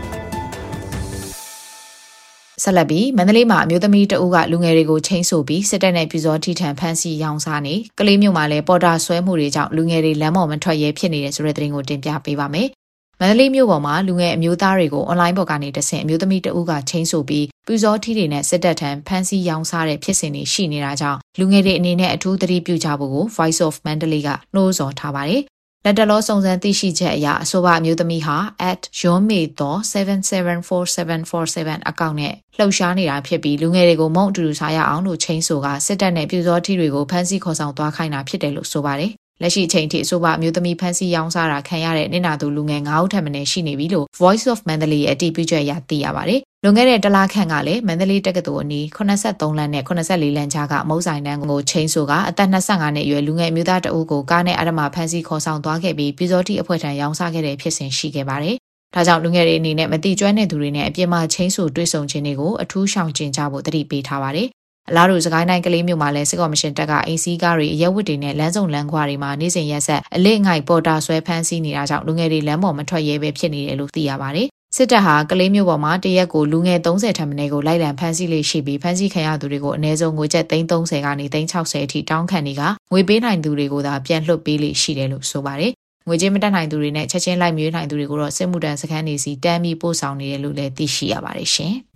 ဆက်လက်ပြီးမန္တလေးမှာအမျိုးသမီးတအုပ်ကလူငယ်တွေကိုချိန်ဆပြီးစစ်တပ်နဲ့ပြူစောထိထန်ဖမ်းဆီးရောင်းစားနေကလေးမျိုးမှာလည်းပေါ်တာဆွဲမှုတွေကြောင့်လူငယ်တွေလမ်းပေါ်မထွက်ရဲဖြစ်နေတယ်ဆိုတဲ့သတင်းကိုတင်ပြပေးပါမယ်။မန္တလေးမြို့ပေါ်မှာလူငယ်အမျိုးသားတွေကိုအွန်လိုင်းပေါ်ကနေတဆင့်အမျိုးသမီးတအုပ်ကချိန်ဆပြီးပြူစောထိတွေနဲ့စစ်တပ်ထံဖမ်းဆီးရောင်းစားတဲ့ဖြစ်စဉ်တွေရှိနေတာကြောင့်လူငယ်တွေအနေနဲ့အထူးသတိပြုကြဖို့ကို Voice of Mandalay ကနှိုးဆော်ထားပါတယ်။လက်တလောစုံစမ်းသိရှိချက်အရအဆိုပါအမျိုးသမီးဟာ at yonmedo seven seven four seven four seven အကောင့်နဲ့လှုပ်ရှားနေတာဖြစ်ပြီးလူငယ်တွေကိုမုံအတူတူစားရအောင်လို့ချိန်ဆိုကစစ်တပ်နဲ့ပြူစောထီတွေကိုဖမ်းဆီးခေါ်ဆောင်သွားခိုင်းတာဖြစ်တယ်လို့ဆိုပါတယ်။လက်ရှိအချိန်ထိအဆိုပါအမျိုးသမီးဖမ်းဆီးရောင်းစားတာခံရတဲ့နင်နာသူလူငယ်၅ဦးထက်မနည်းရှိနေပြီလို့ Voice of Mandalay ရဲ့အတည်ပြုချက်အရသိရပါတယ်။လွန်ခဲ့တဲ့တလခန့်ကလည်းမန္တလေးတက္ကသိုလ်အနီးeighty-threeလမ်းနဲ့eighty-fourလမ်းကြားကမုံဆိုင်တန်းကိုချိန်ဆိုကအသက်twenty-fiveနှစ်အရွယ်လူငယ်အမျိုးသားတအုပ်ကိုကားနဲ့အဓမ္မဖမ်းဆီးခေါ်ဆောင်သွားခဲ့ပြီးပြူစောတိအဖွဲ့ထံရောင်းစားခဲ့တဲ့ဖြစ်စဉ်ရှိခဲ့ပါတယ်။ဒါကြောင့်လူငယ်တွေအနေနဲ့မတိကျွမ်းတဲ့သူတွေနဲ့အပြစ်မှချိန်ဆိုတွေ့ဆုံခြင်းတွေကိုအထူးရှောင်ကျဉ်ကြဖို့တတိပေးထားပါတယ်။အလားတူစကိုင်းတိုင်းကလေးမြို့မှာလည်းစစ်ကော်မရှင်တပ်ကအင်စီကားတွေအရက်ဝတ်တွေနဲ့လမ်းစုံလမ်းခွာတွေမှာနေစဉ်ရက်ဆက်အလေးငိုက်ပေါ်တာဆွဲဖမ်းဆီးနေတာကြောင့်လူငယ်တွေလမ်းပေါ်မထွက်ရဲပဲဖြစ်နေတယ်လို့သိရပါတယ်။စစ်တပ်ဟာကလေးမျိုးပေါ်မှာတရက်ကိုလူငယ်thirtyထက်မနည်းကိုလိုက်လံဖမ်းဆီးလေးရှိပြီးဖမ်းဆီးခံရသူတွေကိုအနည်းဆုံးငွေကျပ်thirtyကနေthirty sixtyအထိတောင်းခံနေကငွေပေးနိုင်သူတွေကိုသာပြန်လွှတ်ပေးလေးရှိတယ်လို့ဆိုပါတယ်။ငွေကြေးမတက်နိုင်သူတွေနဲ့ချက်ချင်းလိုက်မျိုးနိုင်သူတွေကိုတော့စစ်မှုထမ်းစခန်းတွေစီတမ်းပြီးပို့ဆောင်နေတယ်လို့လည်းသိရှိရပါတယ်ရှင်။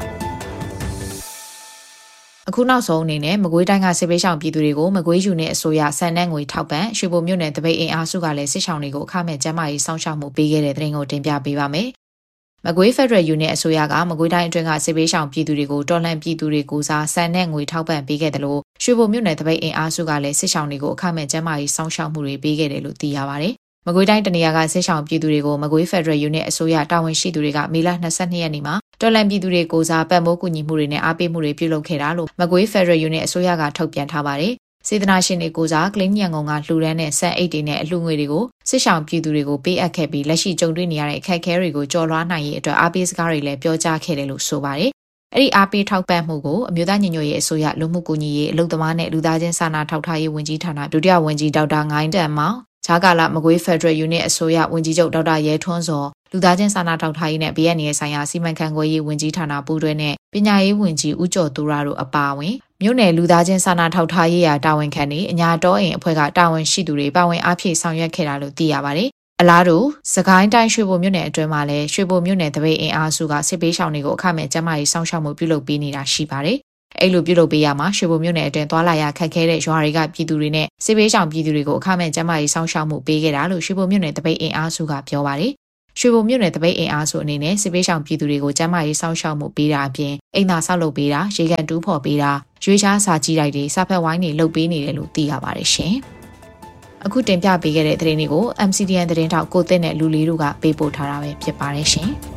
အခုနောက်ဆုံးအနေနဲ့မကွေးတိုင်းကစစ်ပေးဆောင်ပြည်သူတွေကိုမကွေးယူနဲ့အစိုးရဆန်တဲ့ငွေထောက်ပံ့ရွှေဘိုမြို့နယ်တပိတ်အင်အားစုကလည်းစစ်ဆောင်တွေကိုအခမဲ့ကျန်းမာရေးစောင့်ရှောက်မှုပေးခဲ့တဲ့သတင်းကိုတင်ပြပေးပါမယ်။မကွေး Federal Unit အစိုးရကမကွေးတိုင်းအတွင်းကစစ်ပေးဆောင်ပြည်သူတွေကိုတော်လှန်ပြည်သူတွေကိုစားဆန်တဲ့ငွေထောက်ပံ့ပေးခဲ့တယ်လို့ရွှေဘိုမြို့နယ်တပိတ်အင်အားစုကလည်းစစ်ဆောင်တွေကိုအခမဲ့ကျန်းမာရေးစောင့်ရှောက်မှုတွေပေးခဲ့တယ်လို့သိရပါတယ်။မကွေးတိုင်းတနေရာကစစ်ဆောင်ပြည်သူတွေကိုမကွေး Federal Unit အစိုးရတာဝန်ရှိသူတွေကမေလtwenty-twoရက်နေ့မှာတော်လှန်ပြည်သူတွေကိုစားပတ်မိုးကူညီမှုတွေနဲ့အားပေးမှုတွေပြုလုပ်ခဲ့တာလို့မကွေး Federal Unit အစိုးရကထုတ်ပြန်ထားပါတယ်။စေတနာရှင်တွေကိုစားကလင်းညံကုံကလှူဒန်းတဲ့စံအိတ်တွေနဲ့အလှူငွေတွေကိုစစ်ဆောင်ပြည်သူတွေကိုပေးအပ်ခဲ့ပြီးလက်ရှိကြုံတွေ့နေရတဲ့အခက်အခဲတွေကိုကျော်လွှားနိုင်ရေးအတွက်အားပေးစကားတွေလည်းပြောကြားခဲ့တယ်လို့ဆိုပါတယ်။အဲ့ဒီအားပေးထောက်ပံ့မှုကိုအမျိုးသားညီညွတ်ရေးအစိုးရလူမှုကူညီရေးအလုပ်သမားနဲ့လူသားချင်းစာနာထောက်ထားရေးဝန်ကြီးဌာနဒုတိယဝန်ကြီးဒေါက်တာငိုင်းတန်မောင်ဂျာကာလာမကွေး Federal Unit အစိုးရဝန်ကြီးချုပ်ဒေါက်တာရဲထွန်းစောလူသားချင်းစာနာထောက်ထားရေးနဲ့ B N A ဆိုင်ရာစီမံခန့်ခွဲရေးဝန်ကြီးဌာနပူးတွဲနဲ့ပညာရေးဝန်ကြီးဦးကျော်သူရတို့အပါအဝင်မြို့နယ်လူသားချင်းစာနာထောက်ထားရေးရာတာဝန်ခံတွေအညာတော်အိမ်အဖွဲ့ကတာဝန်ရှိသူတွေပါဝင်အားဖြည့်ဆောင်ရွက်ခဲ့တာလို့သိရပါတယ်အလားတူစကိုင်းတိုင်းရွှေဘိုမြို့နယ်အတွင်းမှာလည်းရွှေဘိုမြို့နယ်တပိတ်အင်အားစုကစစ်ပေးရှောင်တွေကိုအခမဲ့ကျန်းမာရေးစောင့်ရှောက်မှုပြုလုပ်ပေးနေတာရှိပါတယ်။အဲ့လိုပြုလုပ်ပေးရမှာရွှေဘိုမြို့နယ်အတွင်းသွာလာရခက်ခဲတဲ့ရွာတွေကပြည်သူတွေနဲ့စစ်ပေးရှောင်ပြည်သူတွေကိုအခမဲ့ကျန်းမာရေးစောင့်ရှောက်မှုပေးခဲ့တာလို့ရွှေဘိုမြို့နယ်တပိတ်အင်အားစုကပြောပါတယ်။ရွှေဘိုမြို့နယ်တပိတ်အင်အားစုအနေနဲ့စစ်ပေးရှောင်ပြည်သူတွေကိုကျန်းမာရေးစောင့်ရှောက်မှုပေးတာအပြင်အိမ်သာဆောက်လုပ်ပေးတာရေကန်တူးဖော်ပေးတာရွေးချားစာကြည့်လိုက်တွေစာဖက်ဝိုင်းတွေလုပ်ပေးနေတယ်လို့သိရပါတယ်ရှင်။အခုတင်ပြပေးခဲ့တဲ့သတင်းတွေကို M C D N သတင်းထောက်ကိုသစ်နဲ့လူလေးတို့ကပေးပို့ထားတာပဲဖြစ်ပါတယ်ရှင်။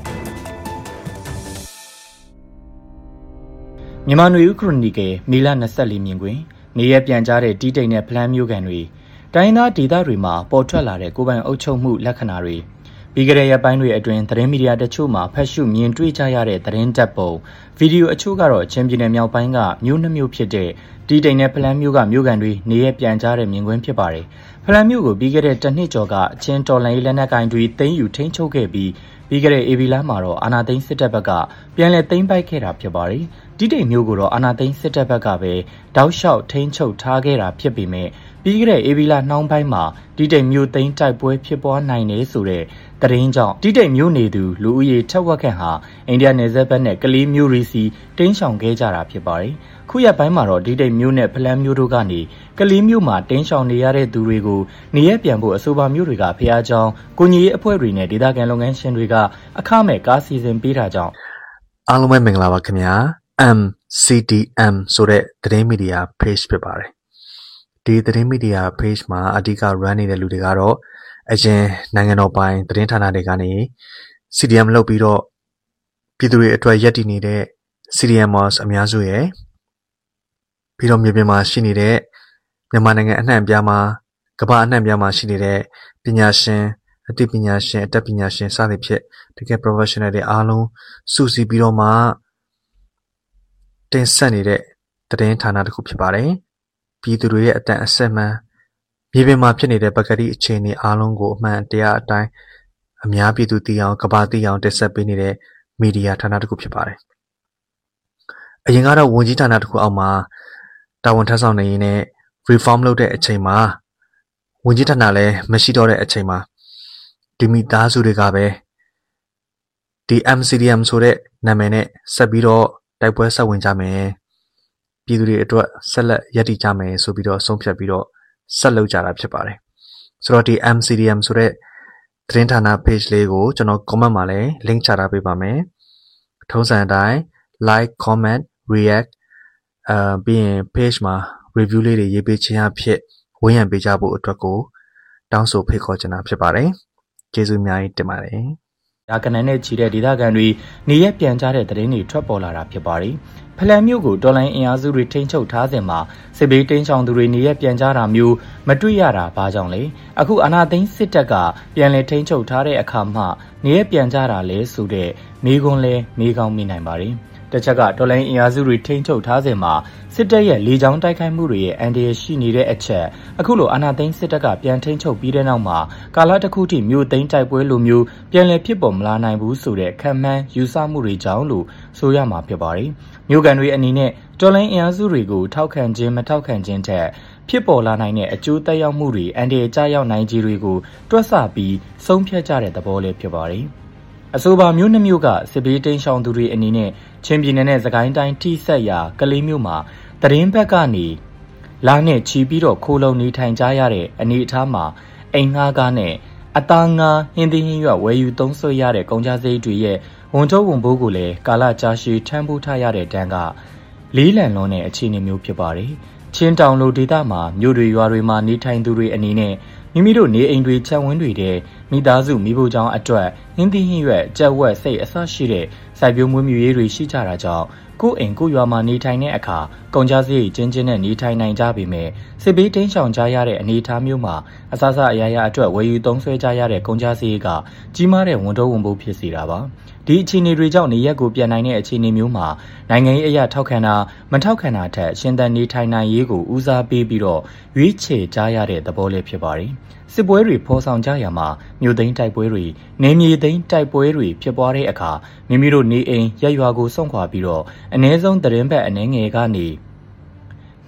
မြန်မာနွေဦးခရိုနီကယ်မေလ၂၄မြင်ကွင်းနေရပြန်ကြားတဲ့တီးတိမ်တဲ့ဖလန်းမျိုးကန်တွေတိုင်းသားဒေသတွေမှာပေါ်ထွက်လာတဲ့ကိုယ်ပိုင်အုပ်ချုပ်မှုလက္ခဏာတွေပြီးကြတဲ့ရက်ပိုင်းတွေအတွင်းသတင်းမီဒီယာတချို့မှာဖတ်ရှုမြင်တွေ့ကြရတဲ့သတင်းတပ်ပုံဗီဒီယိုအချို့ကတော့ချင်းပြည်နယ်မြောက်ပိုင်းကမြို့နှမျိုးဖြစ်တဲ့တီးတိမ်တဲ့ဖလန်းမျိုးကမျိုးကန်တွေနေရပြန်ကြားတဲ့မြင်ကွင်းဖြစ်ပါတယ်ဖလန်းမျိုးကိုပြီးကြတဲ့တစ်နှစ်ကျော်ကချင်းတော်လိုင်းလက်နက်ကိုင်တွေသိမ်းယူထိန်းချုပ်ခဲ့ပြီးပြီးကြတဲ့အေဗီလာမှာတော့အာနာသိန်းစစ်တပ်ဘက်ကပြန်လည်သိမ်းပိုက်ခဲ့တာဖြစ်ပါတယ်တီးတိမ်မျိုးကိုတော့အာနာသိန်းစစ်တပ်ဘက်ကပဲတောက်လျှောက်ထိန်းချုပ်ထားခဲ့တာဖြစ်ပေမဲ့ပြီးကြတဲ့အေဗီလာနှောင်းပိုင်းမှာတီးတိမ်မျိုးသိမ်းတိုက်ပွဲဖြစ်ပွားနိုင်တယ်ဆိုတဲ့သတင်းကြောင့်တီးတိမ်မျိုးနေသူလူဦးရေထက်ဝက်ခန့်ဟာအိန္ဒိယနယ်စပ်ဘက်နဲ့ကလေးမျိုးရီစီတင်းရှောင်ခဲ့ကြတာဖြစ်ပါတယ်ခုရက်ပိုင်းမှာတော့တီးတိမ်မျိုးနဲ့ဖလန်းမျိုးတို့ကနေကလေးမျိုးမှာတင်းရှောင်နေရတဲ့သူတွေကိုနေရပြန်ဖို့အဆိုပါမျိုးတွေကဖျားကြောင်းကိုညီရေးအဖွဲ့တွေနဲ့ဒေသခံလုပ်ငန်းရှင်တွေကအခမဲ့ကားစီစဉ်ပေးတာကြောင့်အားလုံးပဲမင်္ဂလာပါခင်ဗျာ M C D M ဆိုတဲ့သတင်းမီဒီယာ page ဖြစ်ပါတယ်ဒီသတင်းမီဒီယာ page မှာအဓိက run နေတဲ့လူတွေကတော့အရင်နိုင်ငံတော်ပိုင်သတင်းဌာနတွေကနေ C D M လုပ်ပြီးတော့ပြည်သူတွေအတွက်ရည်တည်နေတဲ့ C D Mers အများစုရယ်ပြီးတော့မြေပြင်မှာရှိနေတဲ့မြန်မာနိုင်ငံအနှံ့အပြားမှာကမ္ဘာအနှံ့အပြားမှာရှိနေတဲ့ပညာရှင်အသိပညာရှင်အတတ်ပညာရှင်စသဖြင့်တကယ် professional တွေအားလုံးစုစည်းပြီးတော့မှတင်ဆက်နေတဲ့သတင်းဌာနတစ်ခုဖြစ်ပါတယ်ပြည်သူတွေရဲ့အတန်အဆက်မှန်မြေပြင်မှာဖြစ်နေတဲ့ပကတိအခြေအနေအားလုံးကိုအမှန်တရားအတိုင်းအများပြည်သူသိအောင်ကမ္ဘာသိအောင်တင်ဆက်ပေးနေတဲ့မီဒီယာဌာနတစ်ခုဖြစ်ပါတယ်အရင်ကတော့ဝန်ကြီးဌာနတစ်ခုအောက်မှာတာဝန်ထမ်းဆောင်နေရင်းနဲ့ reform လုပ်တဲ့အချိန်မှာဝန်ကြီးဌာနလည်းမရှိတော့တဲ့အချိန်မှာဒီမိသားစုတွေကပဲဒီ M C D M ဆိုတဲ့နာမည်နဲ့ဆက်ပြီးတော့တိုက်ပွဲဆက်ဝင်ကြမယ်ပြည်သူတွေအတွက်ဆက်လက်ရည်တည်ကြမယ်ဆိုပြီးတော့ဆုံးဖြတ်ပြီးတော့ဆက်လုပ်ကြတာဖြစ်ပါတယ်ဆိုတော့ဒီ M C D M ဆိုတဲ့သတင်းဌာန page လေးကိုကျွန်တော် comment မှာလည်း link ချထားပေးပါမယ်ထုံးစံအတိုင်း like comment react အာပြီးရင် page မှာ review လေးတွေရေးပေးခြင်းအဖြစ်ဝန်းရံပေးကြဖို့အတွက်ကိုတောင်းဆိုဖိတ်ခေါ်ချင်တာဖြစ်ပါတယ်ကျေးဇူးအများကြီးတင်ပါတယ်ဒါကနန်းနဲ့ချီတဲ့ဒေသခံတွေနေရပြန်ကြတဲ့သတင်းတွေထွက်ပေါ်လာတာဖြစ်ပါတယ်ဖလန်မျိုးကိုတော်လိုင်းအင်အားစုတွေထိန်းချုပ်ထားစဉ်မှာစစ်ဘေးတင်းချောင်သူတွေနေရပြန်ကြတာမျိုးမတွေ့ရတာဘာကြောင့်လဲအခုအာနာသိန်းစစ်တပ်ကပြန်လည်ထိန်းချုပ်ထားတဲ့အခါမှနေရပြန်ကြတာလဲဆိုတဲ့မေးခွန်းလဲမေးကောင်းမိနိုင်ပါတယ်တစ်ချက်ကတော်လိုင်းအင်အားစုတွေထိန်းချုပ်ထားစဉ်မှာစစ်တပ်ရဲ့လေကြောင်းတိုက်ခိုက်မှုတွေရဲ့အန်ဒီရရှိနေတဲ့အချက်အခုလိုအာဏာသိမ်းစစ်တပ်ကပြန်ထိန်းချုပ်ပြီးတဲ့နောက်မှာကာလတစ်ခုထိမြို့သိမ်းတိုက်ပွဲလိုမျိုးပြန်လည်ဖြစ်ပေါ်မလာနိုင်ဘူးဆိုတဲ့ခံမှန်းယူဆမှုတွေကြောင့်လို့ဆိုရမှာဖြစ်ပါတယ်။မြို့ကန်တွေအနေနဲ့တော်လိုင်းအင်အားစုတွေကိုထောက်ခံခြင်းမထောက်ခံခြင်းထက်ဖြစ်ပေါ်လာနိုင်တဲ့အကျိုးသက်ရောက်မှုတွေအန်ဒီရကြားရောက်နိုင်ခြင်းတွေကိုတွက်ဆပြီးဆုံးဖြတ်ကြတဲ့သဘောလေးဖြစ်ပါတယ်။အဆိုပါမျိုးနှမျိုးကစစ်ဘေးတိမ်းရှောင်သူတွေအနေနဲ့ချင်းပြည်နယ်နဲ့စကိုင်းတိုင်းထိဆက်ရာကလေးမျိုးမှာတရင်ဘက်ကနေလာနဲ့ချီပြီးတော့ခိုးလုံနေထိုင်ကြရတဲ့အနေအထားမှာအိမ်ငှားကားနဲ့အသားငါဟင်းသီးဟင်းရွက်ဝယ်ယူသုံးစွဲရတဲ့ကုန်ကြမ်းစိတ်တွေရဲ့ဝန်ထုတ်ဝန်ပိုးကိုလည်းကာလကြာရှည်ထမ်းပိုးထားရတဲ့တန်းကလေးလံလွန်တဲ့အခြေအနေမျိုးဖြစ်ပါတယ်။ချင်းတောင်လိုဒေသမှာမြို့တွေရွာတွေမှာနေထိုင်သူတွေအနေနဲ့မိမိတို့နေအိမ်တွေချက်ဝန်းတွေတဲ့မိသားစုမိဖို့ကြောင့်အတွက်ဟင်းသီးဟင်းရွက်ကြက်ဝက်စိတ်အစရှိတဲ့စိုက်ပျိုးမွေးမြူရေးတွေရှိကြတာကြောင့်ကိုယ်အိမ်ကိုရွာမှာနေထိုင်တဲ့အခါကုန်ကြစရိတ်ကျင်းကျင်းနဲ့နေထိုင်နိုင်ကြပေမဲ့စစ်ဘေးတင်းရှောင်ကြရတဲ့အနေအထားမျိုးမှာအစစအရာရာအတွက်ဝယ်ယူသုံးစွဲကြရတဲ့ကုန်ကြစရိတ်ကကြီးမားတဲ့ဝန်ထုတ်ဝန်ပိုးဖြစ်စေတာပါဒီအခြေအနေတွေကြောင့်နေရက်ကိုပြန်နိုင်တဲ့အခြေအနေမျိုးမှာနိုင်ငံရေးအရာထောက်ခံတာမထောက်ခံတာထက်ရှင်းသန်နေထိုင်နိုင်ရေးကိုဦးစားပေးပြီးတော့ရွေးချယ်ကြရတဲ့သဘောလေးဖြစ်ပါတယ်စစ်ပွဲတွေဖော်ဆောင်ကြရမှာမြို့သိမ်းတိုက်ပွဲတွေနေမြေသိမ်းတိုက်ပွဲတွေဖြစ်ပွားတဲ့အခါမိမိတို့နေအိမ်ရက်ရွာကိုစွန့်ခွာပြီးတော့အ ਨੇ ဆုံးသတင်းဘက်အနှဲငယ်ကနေ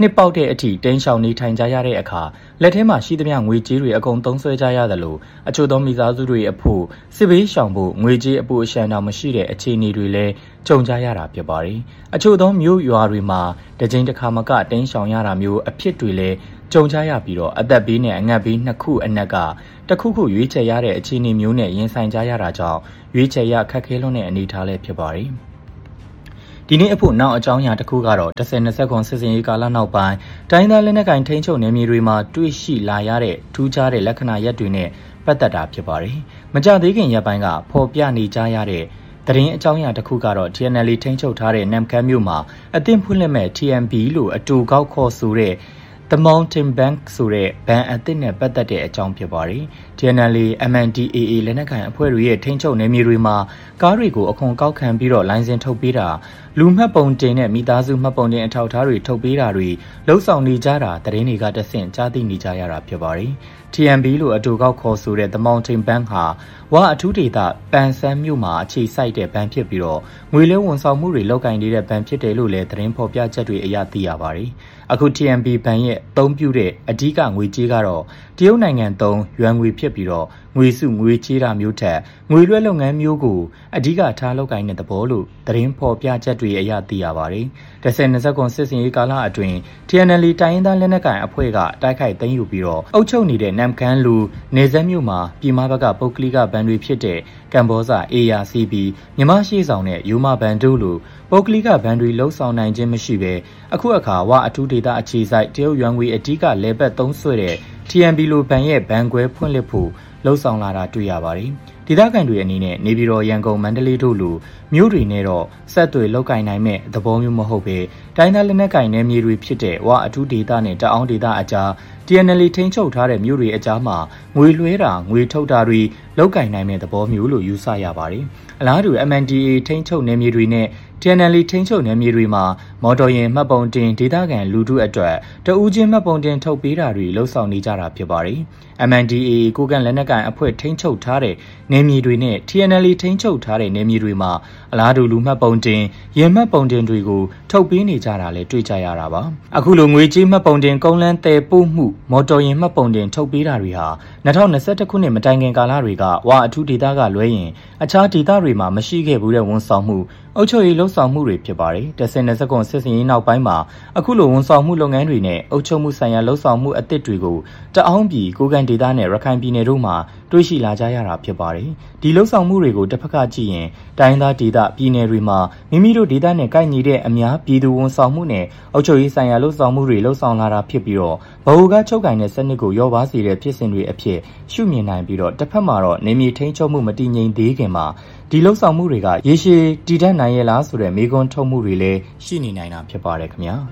နှစ်ပေါက်တဲ့အထိတင်းရှောင်နေထိုင်ကြရတဲ့အခါလက်ထဲမှာရှိသမျှငွေကြေးတွေအကုန်သုံးစွဲကြရတယ်လို့အချို့သောမိသားစုတွေအဖို့စစ်ဘေးရှောင်ဖို့ငွေကြေးအပိုအရှံတောင်မရှိတဲ့အခြေအနေတွေလည်းကြုံကြရတာဖြစ်ပါတယ်။အချို့သောမြို့ရွာတွေမှာတကြိမ်တစ်ခါမကတင်းရှောင်ရတာမျိုးအဖြစ်တွေလည်းကြုံကြရပြီးတော့အသက်ဘေးနဲ့အငတ်ဘေးနှစ်ခုအနက်ကတစ်ခုခုရွေးချယ်ရတဲ့အခြေအနေမျိုးနဲ့ရင်ဆိုင်ကြရတာကြောင့်ရွေးချယ်ရခက်ခဲလွန်းတဲ့အနေအထားလည်းဖြစ်ပါတယ်။ဒီနေ့အဖို့နောက်အကြောင်းအရာတစ်ခုကတော့တစ်ဆယ်နှစ်ခုစစ်စင်ရေးကာလနောက်ပိုင်းတိုင်းသားလက်နက်ကိုင်ထိန်းချုပ်နယ်မြေတွေမှာတွေ့ရှိလာရတဲ့ထူးခြားတဲ့လက္ခဏာရပ်တွေနဲ့ပတ်သက်တာဖြစ်ပါတယ်။မကြသေးခင်ရက်ပိုင်းကဖော်ပြနေကြရတဲ့သတင်းအကြောင်းအရာတစ်ခုကတော့ T N L A ထိန်းချုပ်ထားတဲ့နမ်ခမ်းမြို့မှာအသင့်ဖွင့်လှစ်မဲ့ T M B လို့အတူကောက်ခေါ်ဆိုတဲ့The Mountain Bank ဆိုတဲ့ဘဏ်အသစ်နဲ့ပတ်သက်တဲ့အကြောင်းဖြစ်ပါတယ်။ T N L A, M N D A A လက်နက်ကိုင်အဖွဲ့တွေရဲ့ထိန်းချုပ်နယ်မြေတွေမှာကားတွေကိုအခွန်ကောက်ခံပြီးတော့လိုင်စင်ထုတ်ပေးတာလူမှတ်ပုံတင်နဲ့မိသားစုမှတ်ပုံတင်အထောက်အထားတွေထုတ်ပေးတာတွေလှုပ်ဆောင်နေကြတာသတင်းတွေကတဆင့်ကြားသိနေကြရတာဖြစ်ပါတယ်။ T M B လို့အတူကောက်ခေါ်ဆိုတဲ့ The Mountain Bank ဟာဝါအထူးဒေသပန်ဆန်းမြို့မှာအခြေစိုက်တဲ့ဘဏ်ဖြစ်ပြီးတော့ငွေလဲဝန်ဆောင်မှုတွေလုပ်ကိုင်နေတဲ့ဘဏ်ဖြစ်တယ်လို့လည်းသတင်းဖော်ပြချက်တွေအရသိရပါတယ်။အခု T M B ဘဏ်ရဲ့အသုံးပြုတဲ့အဓိကငွေကြေးကတော့တရုတ်နိုင်ငံသုံးယွမ်ငွေဖြစ်ပြီးတော့ငွေစုငွေချေးတာမျိုးထက်ငွေလွှဲလုပ်ငန်းမျိုးကိုအဓိကထားလုပ်ကိုင်တဲ့သဘောလို့သတင်းဖော်ပြချက်တွေအရသိရပါတယ်။တစ်ဆယ်နှစ်ခုစစ်စင်ရေးကာလအတွင်း T N L A တိုင်းရင်းသားလက်နက်ကိုင်အဖွဲ့ကတိုက်ခိုက်သိမ်းယူပြီးတော့အုပ်ချုပ်နေတဲ့နမ်ခမ်းလူနေဆက်မြို့မှာပြည်မဘက်ကပုတ်ကလိကဘဏ်တွေဖြစ်တဲ့ကမ်ဘောဇာ A R C B မြမရှိဆောင်နဲ့ယူမဘဏ်တို့လိုပုတ်ကလိကဘဏ်တွေလှုပ်ဆောင်နိုင်ခြင်းမရှိဘဲအခုအခါဝအထူးဒေသအခြေစိုက်တရုတ်ယွမ်ငွေအဓိကလဲပတ်သုံးဆွဲတဲ့ T M B လိုဘဏ်ရဲ့ဘဏ်ခွဲဖွင့်လှစ်ဖို့လှုပ်ဆောင်လာတာတွေ့ရပါတယ်။ဒေသခံတွေအနေနဲ့နေပြည်တော်ရန်ကုန်မန္တလေးတို့လိုမြို့တွေနဲ့တော့ဆက်သွယ်လောက်ကင်နိုင်မဲ့သဘောမျိုးမဟုတ်ပဲတိုင်းသားလက်နက်ကင်နယ်မြေတွေဖြစ်တဲ့ဝအထူးဒေသနဲ့တအောင်းဒေသအကြား T N L A ထိန်းချုပ်ထားတဲ့မြို့တွေအကြားမှာငွေလွှဲတာငွေထုတ်တာတွေလောက်ကင်နိုင်မဲ့သဘောမျိုးလို့ယူဆရပါတယ်။အလားတူ M N D A ထိန်းချုပ်နယ်မြေတွေနဲ့ T N L A ထိန်းချုပ်နယ်မြေတွေမှာမော်တော်ယာဉ်မှတ်ပုံတင်ဒေသခံလူထုအတွက်တဦးချင်းမှတ်ပုံတင်ထုတ်ပေးတာတွေလှုပ်ဆောင်နေကြတာဖြစ်ပါတယ်။ M N D A ကိုကန်လက်နက်ကိုင်အဖွဲ့ထိန်းချုပ်ထားတဲ့နယ်မြေတွေနဲ့ T N L A ထိန်းချုပ်ထားတဲ့နယ်မြေတွေမှာအလားတူလူမှတ်ပုံတင်ယာဉ်မှတ်ပုံတင်တွေကိုထုတ်ပေးနေကြတာလည်းတွေ့ကြရတာပါ။အခုလိုငွေကြေးမှတ်ပုံတင်ကုန်းလန်းတည်ပို့မှုမော်တော်ယာဉ်မှတ်ပုံတင်ထုတ်ပေးတာတွေဟာ၂၀၂၁ခုနှစ်မတိုင်ခင်ကာလတွေကဝအထူးဒေသကလွဲရင်အခြားဒေသတွေမှာမရှိခဲ့ဘူးတဲ့ဝန်ဆောင်မှုအုပ်ချုပ်ရေးလှုပ်ဆောင်မှုတွေဖြစ်ပါတယ်။တစ်ဆယ်နှစ်ခုစစ်စင်ရေးနောက်ပိုင်းမှာအခုလိုဝန်ဆောင်မှုလုပ်ငန်းတွေနဲ့အုပ်ချုပ်မှုဆိုင်ရာလှုပ်ဆောင်မှုအသစ်တွေကိုတအောင်းပြည်ကိုကန်ဒေသနဲ့ရခိုင်ပြည်နယ်တို့မှာတွေ့ရှိလာကြရတာဖြစ်ပါတယ်။ဒီလှုပ်ဆောင်မှုတွေကိုတစ်ဖက်ကကြည့်ရင်တိုင်းသားဒေသပြည်နယ်တွေမှာမိမိတို့ဒေသနဲ့ကိုက်ညီတဲ့အများပြည်သူဝန်ဆောင်မှုနဲ့အုပ်ချုပ်ရေးဆိုင်ရာလှုပ်ဆောင်မှုတွေလှုပ်ဆောင်လာတာဖြစ်ပြီးတော့ဗဟိုကချုပ်ကင်တဲ့စနစ်ကိုရောပါစေတဲ့ဖြစ်စဉ်တွေအဖြစ်ရှုမြင်နိုင်ပြီးတော့တစ်ဖက်မှာတော့နေမြေထိန်းချုပ်မှုမတည်ငြိမ်သေးခင်မှာဒီလှုပ်ဆောင်မှုတွေကရေရှည်တည်တတ်နိုင်ရဲ့လားဆိုတဲ့မေးခွန်းထုတ်မှုတွေလည်းရှိနေနိုင်တာဖြစ်ပါတယ်ခင်ဗျာ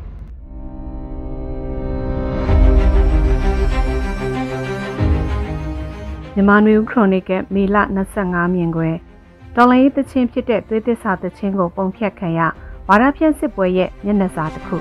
မြန်မာနွေဦးခရိုနီကယ်မေလ၂၅မြင်ကွယ်တော်လိုင်းရေးသချင်းဖြစ်တဲ့သွေးသစ္စာသချင်းကိုပုံဖြတ်ခံရဝါဒဖြန့်စစ်ပွဲရဲ့မျက်နှာစာတစ်ခု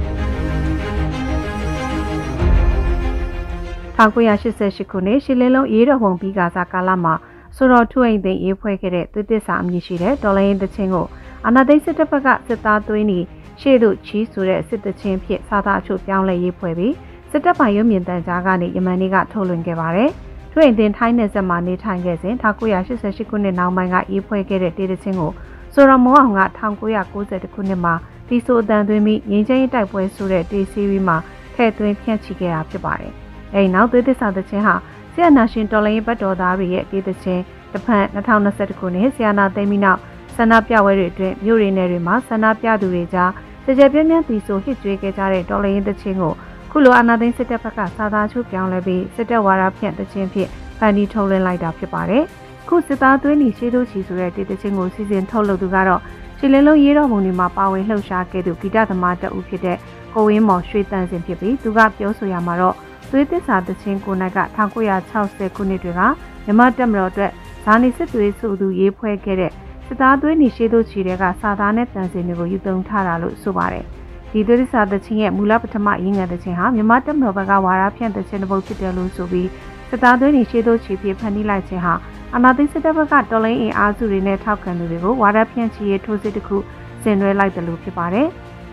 ၁၉၈၈ခုနှစ်ရှစ်လင်းလုံးရေးတော်ပုံပြီးကစားကာလမှာဆိုတော်ထုအိမ်သိမ်းရေးဖွဲ့ခဲ့တဲ့သွေးသစ္စာအမည်ရှိတဲ့တော်လိုင်းရေးသချင်းကိုအာဏာသိမ်းစစ်တပ်ဘက်ကစစ်သားသွင်းပြီးရှေ့သို့ချီးဆိုတဲ့စစ်သချင်းဖြစ်စာသားအချို့ပြောင်းလဲရေးဖွဲ့ပြီးစစ်တပ်ပိုင်းရုပ်မြင်သံကြားကနေယမန်နေ့ကထုတ်လွှင့်ခဲ့ပါတယ်။ထွေအင်တင်ထိုင်းနယ်စပ်မှာနေထိုင်ခဲ့စဉ်၁၉၈၈ခုနှစ်နောက်ပိုင်းကရေးဖွဲ့ခဲ့တဲ့တေးသချင်းကိုဆိုတော်မောအောင်က၁၉၉၁ခုနှစ်မှာတီဆိုအတန်သွင်းပြီးငင်းချင်းရေးတိုက်ပွဲဆိုတဲ့တေးစီးရီးမှာထည့်သွင်းဖြန့်ချိခဲ့တာဖြစ်ပါတယ်။အဲဒီနောက်သွေးသစ္စာသချင်းဟာဆီယနာရှင်တော်လိုင်းဘတ်တော်သားတွေရဲ့တေးသချင်းတစ်ဖက်၂၀၂၁ခုနှစ်ဆီယနာသိမ်းပြီးနောက်ဆန္ဒပြပွဲတွေအတွင်းမြို့ရင်းနယ်တွေမှာဆန္ဒပြသူတွေကြားကြကြပြင်းပြင်းတီဆိုဟစ်ကြွေးခဲ့ကြတဲ့တော်လိုင်းသချင်းကိုခုလိုအာဏာသိမ်းစစ်တပ်ဘက်ကစာသားချုပ်ပြောင်းလဲပြီးစစ်တပ်ဝါဒဖြန့်သချင်းဖြစ်ဖန်တီးထုတ်လွှင့်လိုက်တာဖြစ်ပါတယ်။ခုစစ်သားသွင်းနေရှေးတို့ချီဆိုတဲ့တေးသချင်းကိုစီစဉ်ထုတ်လုပ်သူကတော့ရှစ်လင်းလုံးရေးတော်ပုံတွေမှာပါဝင်လှုပ်ရှားခဲ့သူဂီတသမားတအုပ်ဖြစ်တဲ့ကိုဝင်းမော်ရွှေတန်စင်ဖြစ်ပြီးသူကပြောဆိုရမှာတော့သွေးသစ္စာသချင်းကိုနိုင်က၁၉၆၀ခုနှစ်တွေကမြမတက်မတော်အတွက်ဇာနေစစ်သွေးစုသူရေးဖွဲ့ခဲ့တဲ့စစ်သားသွင်းနေရှေးတို့ချီတဲ့ကစာသားနဲ့တန်စင်တွေကိုယူသုံးထားတာလို့ဆိုပါတယ်။ဒီသွေးသစ္စာသချင်းရဲ့မူလပထမရင်းငံသချင်းဟာမြမတက်မတော်ဘက်ကဝါရဖြန့်သချင်းတစ်ပုဒ်ဖြစ်တယ်လို့ဆိုပြီးစစ်သားသွင်းနေရှေးတို့ချီဖြစ်ဖန်တီးလိုက်ခြင်းဟာအာဏာသိမ်းစစ်တပ်ဘက်ကတော်လိုင်းအင်အားစုတွေနဲ့ထောက်ခံသူတွေကိုဝါဒဖြန့်ချီရေးထိုးစစ်တစ်ခုဆင်နွှဲလိုက်တယ်လို့ဖြစ်ပါတယ်။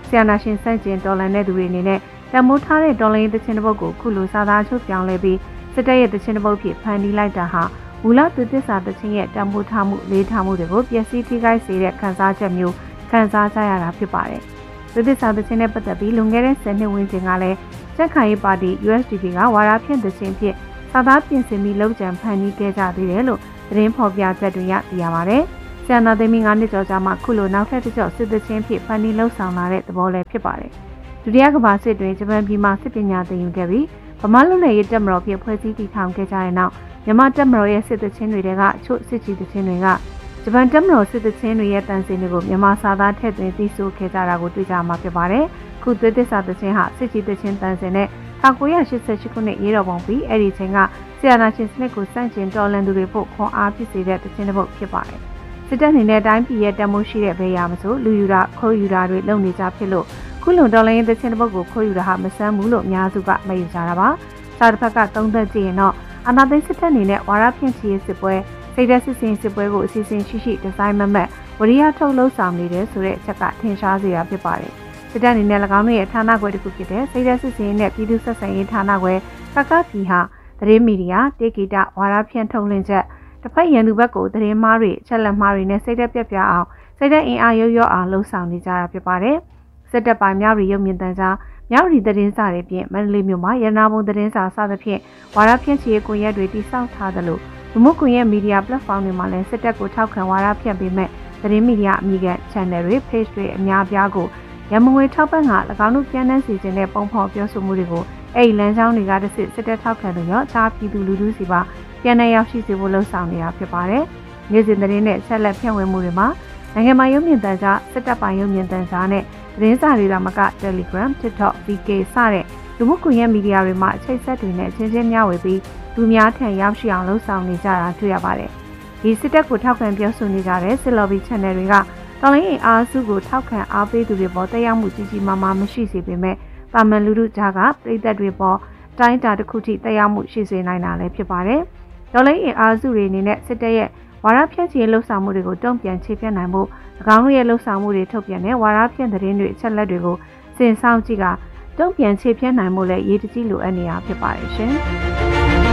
ဆီယနာရှင်စန့်ကျင်တော်လှန်တဲ့သူတွေအနေနဲ့တံမိုးထားတဲ့တော်လှန်ရေးတခြင်းတစ်ပုဒ်ကိုခုလိုစာသားချုပ်ပြောင်းလဲပြီးစစ်တပ်ရဲ့တခြင်းတစ်ပုဒ်ဖြစ်ဖန်တီးလိုက်တာဟာမူလသူသစ္စာတခြင်းရဲ့တံမိုးထားမှုလေးထားမှုတွေကိုပျက်စီးထိခိုက်စေတဲ့ခံစားချက်မျိုးခံစားကြရတာဖြစ်ပါတယ်။သူသစ္စာတခြင်းနဲ့ပတ်သက်ပြီးလွန်ခဲ့တဲ့ဆယ်နှစ်ဝန်းကျင်ကလည်းကြက်ခိုင်ရေးပါတီ U S D P ကဝါရဖြန့်တခြင်းဖြစ်စာသားပြင်ဆင်ပြီးလောက်ကျန်ဖန်တီးခဲ့ကြသေးတယ်လို့သတင်းဖော်ပြချက်တွေရသိရပါတယ်။ဆီယနာသိမ်းပြီးငါးနှစ်ကျော်ကြာမှခုလိုနောက်ထပ်တစ်ကျော့စစ်တခြင်းဖြစ်ဖန်တီးလှုပ်ဆောင်လာတဲ့သဘောလည်းဖြစ်ပါတယ်။ဒုတိယကမ္ဘာစစ်တွင်ဂျပန်ပြည်မှာစစ်ပညာသင်ယူခဲ့ပြီးဗမာလူနယ်ရေးတပ်မတော်ဖြစ်ဖွဲ့စည်းတည်ထောင်ခဲ့ကြတဲ့နောက်မြန်မာတပ်မတော်ရဲ့စစ်တခြင်းတွေကအချို့စစ်ကြီးတခြင်းတွေကဂျပန်တပ်မတော်စစ်တခြင်းတွေရဲ့တန်စင်တွေကိုမြန်မာစာသားထည့်သွင်းသိဆိုခဲ့ကြတာကိုတွေ့ကြမှာဖြစ်ပါတယ်။ခုသွေးသစ္စာတခြင်းဟာစစ်ကြီးတခြင်းတန်စင်နဲ့၁၉၈၈ခုနှစ်ရေတော်ပုံပြီးအဲ့ဒီချိန်ကဆီယနာရှင်စနစ်ကိုစန့်ကျင်တော်လှန်သူတွေဖို့ခွန်အားဖြစ်စေတဲ့တခြင်းတစ်ပုဒ်ဖြစ်ပါတယ်။စစ်တပ်အနေနဲ့တိုင်းပြည်ရဲ့တမိုးရှိတဲ့ဘေးရမဆိုလူယူတာခိုးယူတာတွေလုပ်နေကြဖြစ်လို့ခုလုံတော်လှန်ရေးတခြင်းတစ်ပုဒ်ကိုခိုးယူတာဟာမဆန်းဘူးလို့အများစုကမယူကြတာပါ။စာတစ်ဖက်ကသုံးသက်ကြည့်ရင်တော့အာဏာသိမ်းစစ်တပ်အနေနဲ့ဝါရဖြန့်ချီရေးစစ်ပွဲစိတ်ဓာတ်စစ်စင်စစ်ပွဲကိုအစီအစဉ်ရှိရှိဒီဇိုင်းမမတ်ဝရိယထုတ်လှုပ်ဆောင်နေတယ်ဆိုတဲ့အချက်ကထင်ရှားစေတာဖြစ်ပါတယ်။စစ်တပ်အနေနဲ့၎င်းတို့ရဲ့ဌာနခွဲတစ်ခုဖြစ်တဲ့စိတ်ဓာတ်စစ်စင်နဲ့ပြည်သူ့ဆက်ဆံရေးဌာနခွဲကကပြည်ဟာသတင်းမီဒီယာတေဂီတဝါရဖြန့်ထုတ်လွှင့်ချက်တစ်ဖက်ရန်သူဘက်ကိုသတင်းမှားတွေချက်လက်မှားတွေနဲ့စိတ်ဓာတ်ပြပြအောင်စိတ်ဓာတ်အင်အားရုပ်ရော့အောင်လှုပ်ဆောင်နေကြတာဖြစ်ပါတယ်။စစ်တပ်ပိုင်းမြောက်ရီရုပ်မြင်သံကြားမြောက်ရီသတင်းစာတွေဖြင့်မန္တလေးမြို့မှာရနာဘုံသတင်းစာစသဖြင့်ဝါရဖြန့်ချီရေးကွန်ရက်တွေတည်ဆောက်ထားသလိုလူမှုကွန်ရက်မီဒီယာ platform တွေမှာလည်းစစ်တပ်ကိုထောက်ခံဝါရဖြန့်ပေးမဲ့သတင်းမီဒီယာအမည်က channel တွေ page တွေအများပြားကိုရမငွေထောက်ပံ့က၎င်းတို့ပြန်နှံ့စီခြင်းတဲ့ပုံဖော်ပြောဆိုမှုတွေကိုအဲ့ဒီလမ်းကြောင်းတွေကတစ်စစ်စစ်တပ်ထောက်ခံလို့ရောအခြားပြည်သူလူထုစီပါပြန်နှံ့ရောက်ရှိစေဖို့လှုံ့ဆော်နေတာဖြစ်ပါတယ်။နေ့စဉ်သတင်းနဲ့ဆက်လက်ဖြန့်ဝေမှုတွေမှာနိုင်ငံမှာရုပ်မြင်သံကြားစစ်တပ်ပိုင်းရုပ်မြင်သံကြားနဲ့သတင်းစာတွေသာမက Telegram, TikTok, V K စတဲ့လူမှုကွန်ရက်မီဒီယာတွေမှာအချိတ်ဆက်တွေနဲ့ချင်းချင်းမျှဝေပြီးလူများထံရောက်ရှိအောင်လှုံ့ဆော်နေကြတာတွေ့ရပါတယ်။ဒီစစ်တပ်ကိုထောက်ခံပြောဆိုနေကြတဲ့စစ်လော်ဘီ channel တွေကတော်လိုင်းအင်အားစုကိုထောက်ခံအားပေးသူတွေပေါ်တက်ရောက်မှုကြီးကြီးမားမားမရှိစေပေမဲ့ပါမန်လူထုကြားကပြည်သက်တွေပေါ်တိုင်းတာတစ်ခုထိတက်ရောက်မှုရှိစေနိုင်တာလည်းဖြစ်ပါတယ်။တော်လိုင်းအင်အားစုတွေအနေနဲ့စစ်တပ်ရဲ့ဝါရဖြန့်ချီလှုပ်ဆောင်မှုတွေကိုတုံ့ပြန်ခြေပြတ်နိုင်ဖို့၎င်းတို့ရဲ့လှုပ်ဆောင်မှုတွေထုတ်ပြန်တဲ့ဝါရဖြန့်သတင်းတွေအချက်လက်တွေကိုစင်ဆောင်ကြည့်ကတုံ့ပြန်ခြေပြတ်နိုင်မှုလည်းရေးတကြီးလိုအပ်နေတာဖြစ်ပါတယ်ရှင်။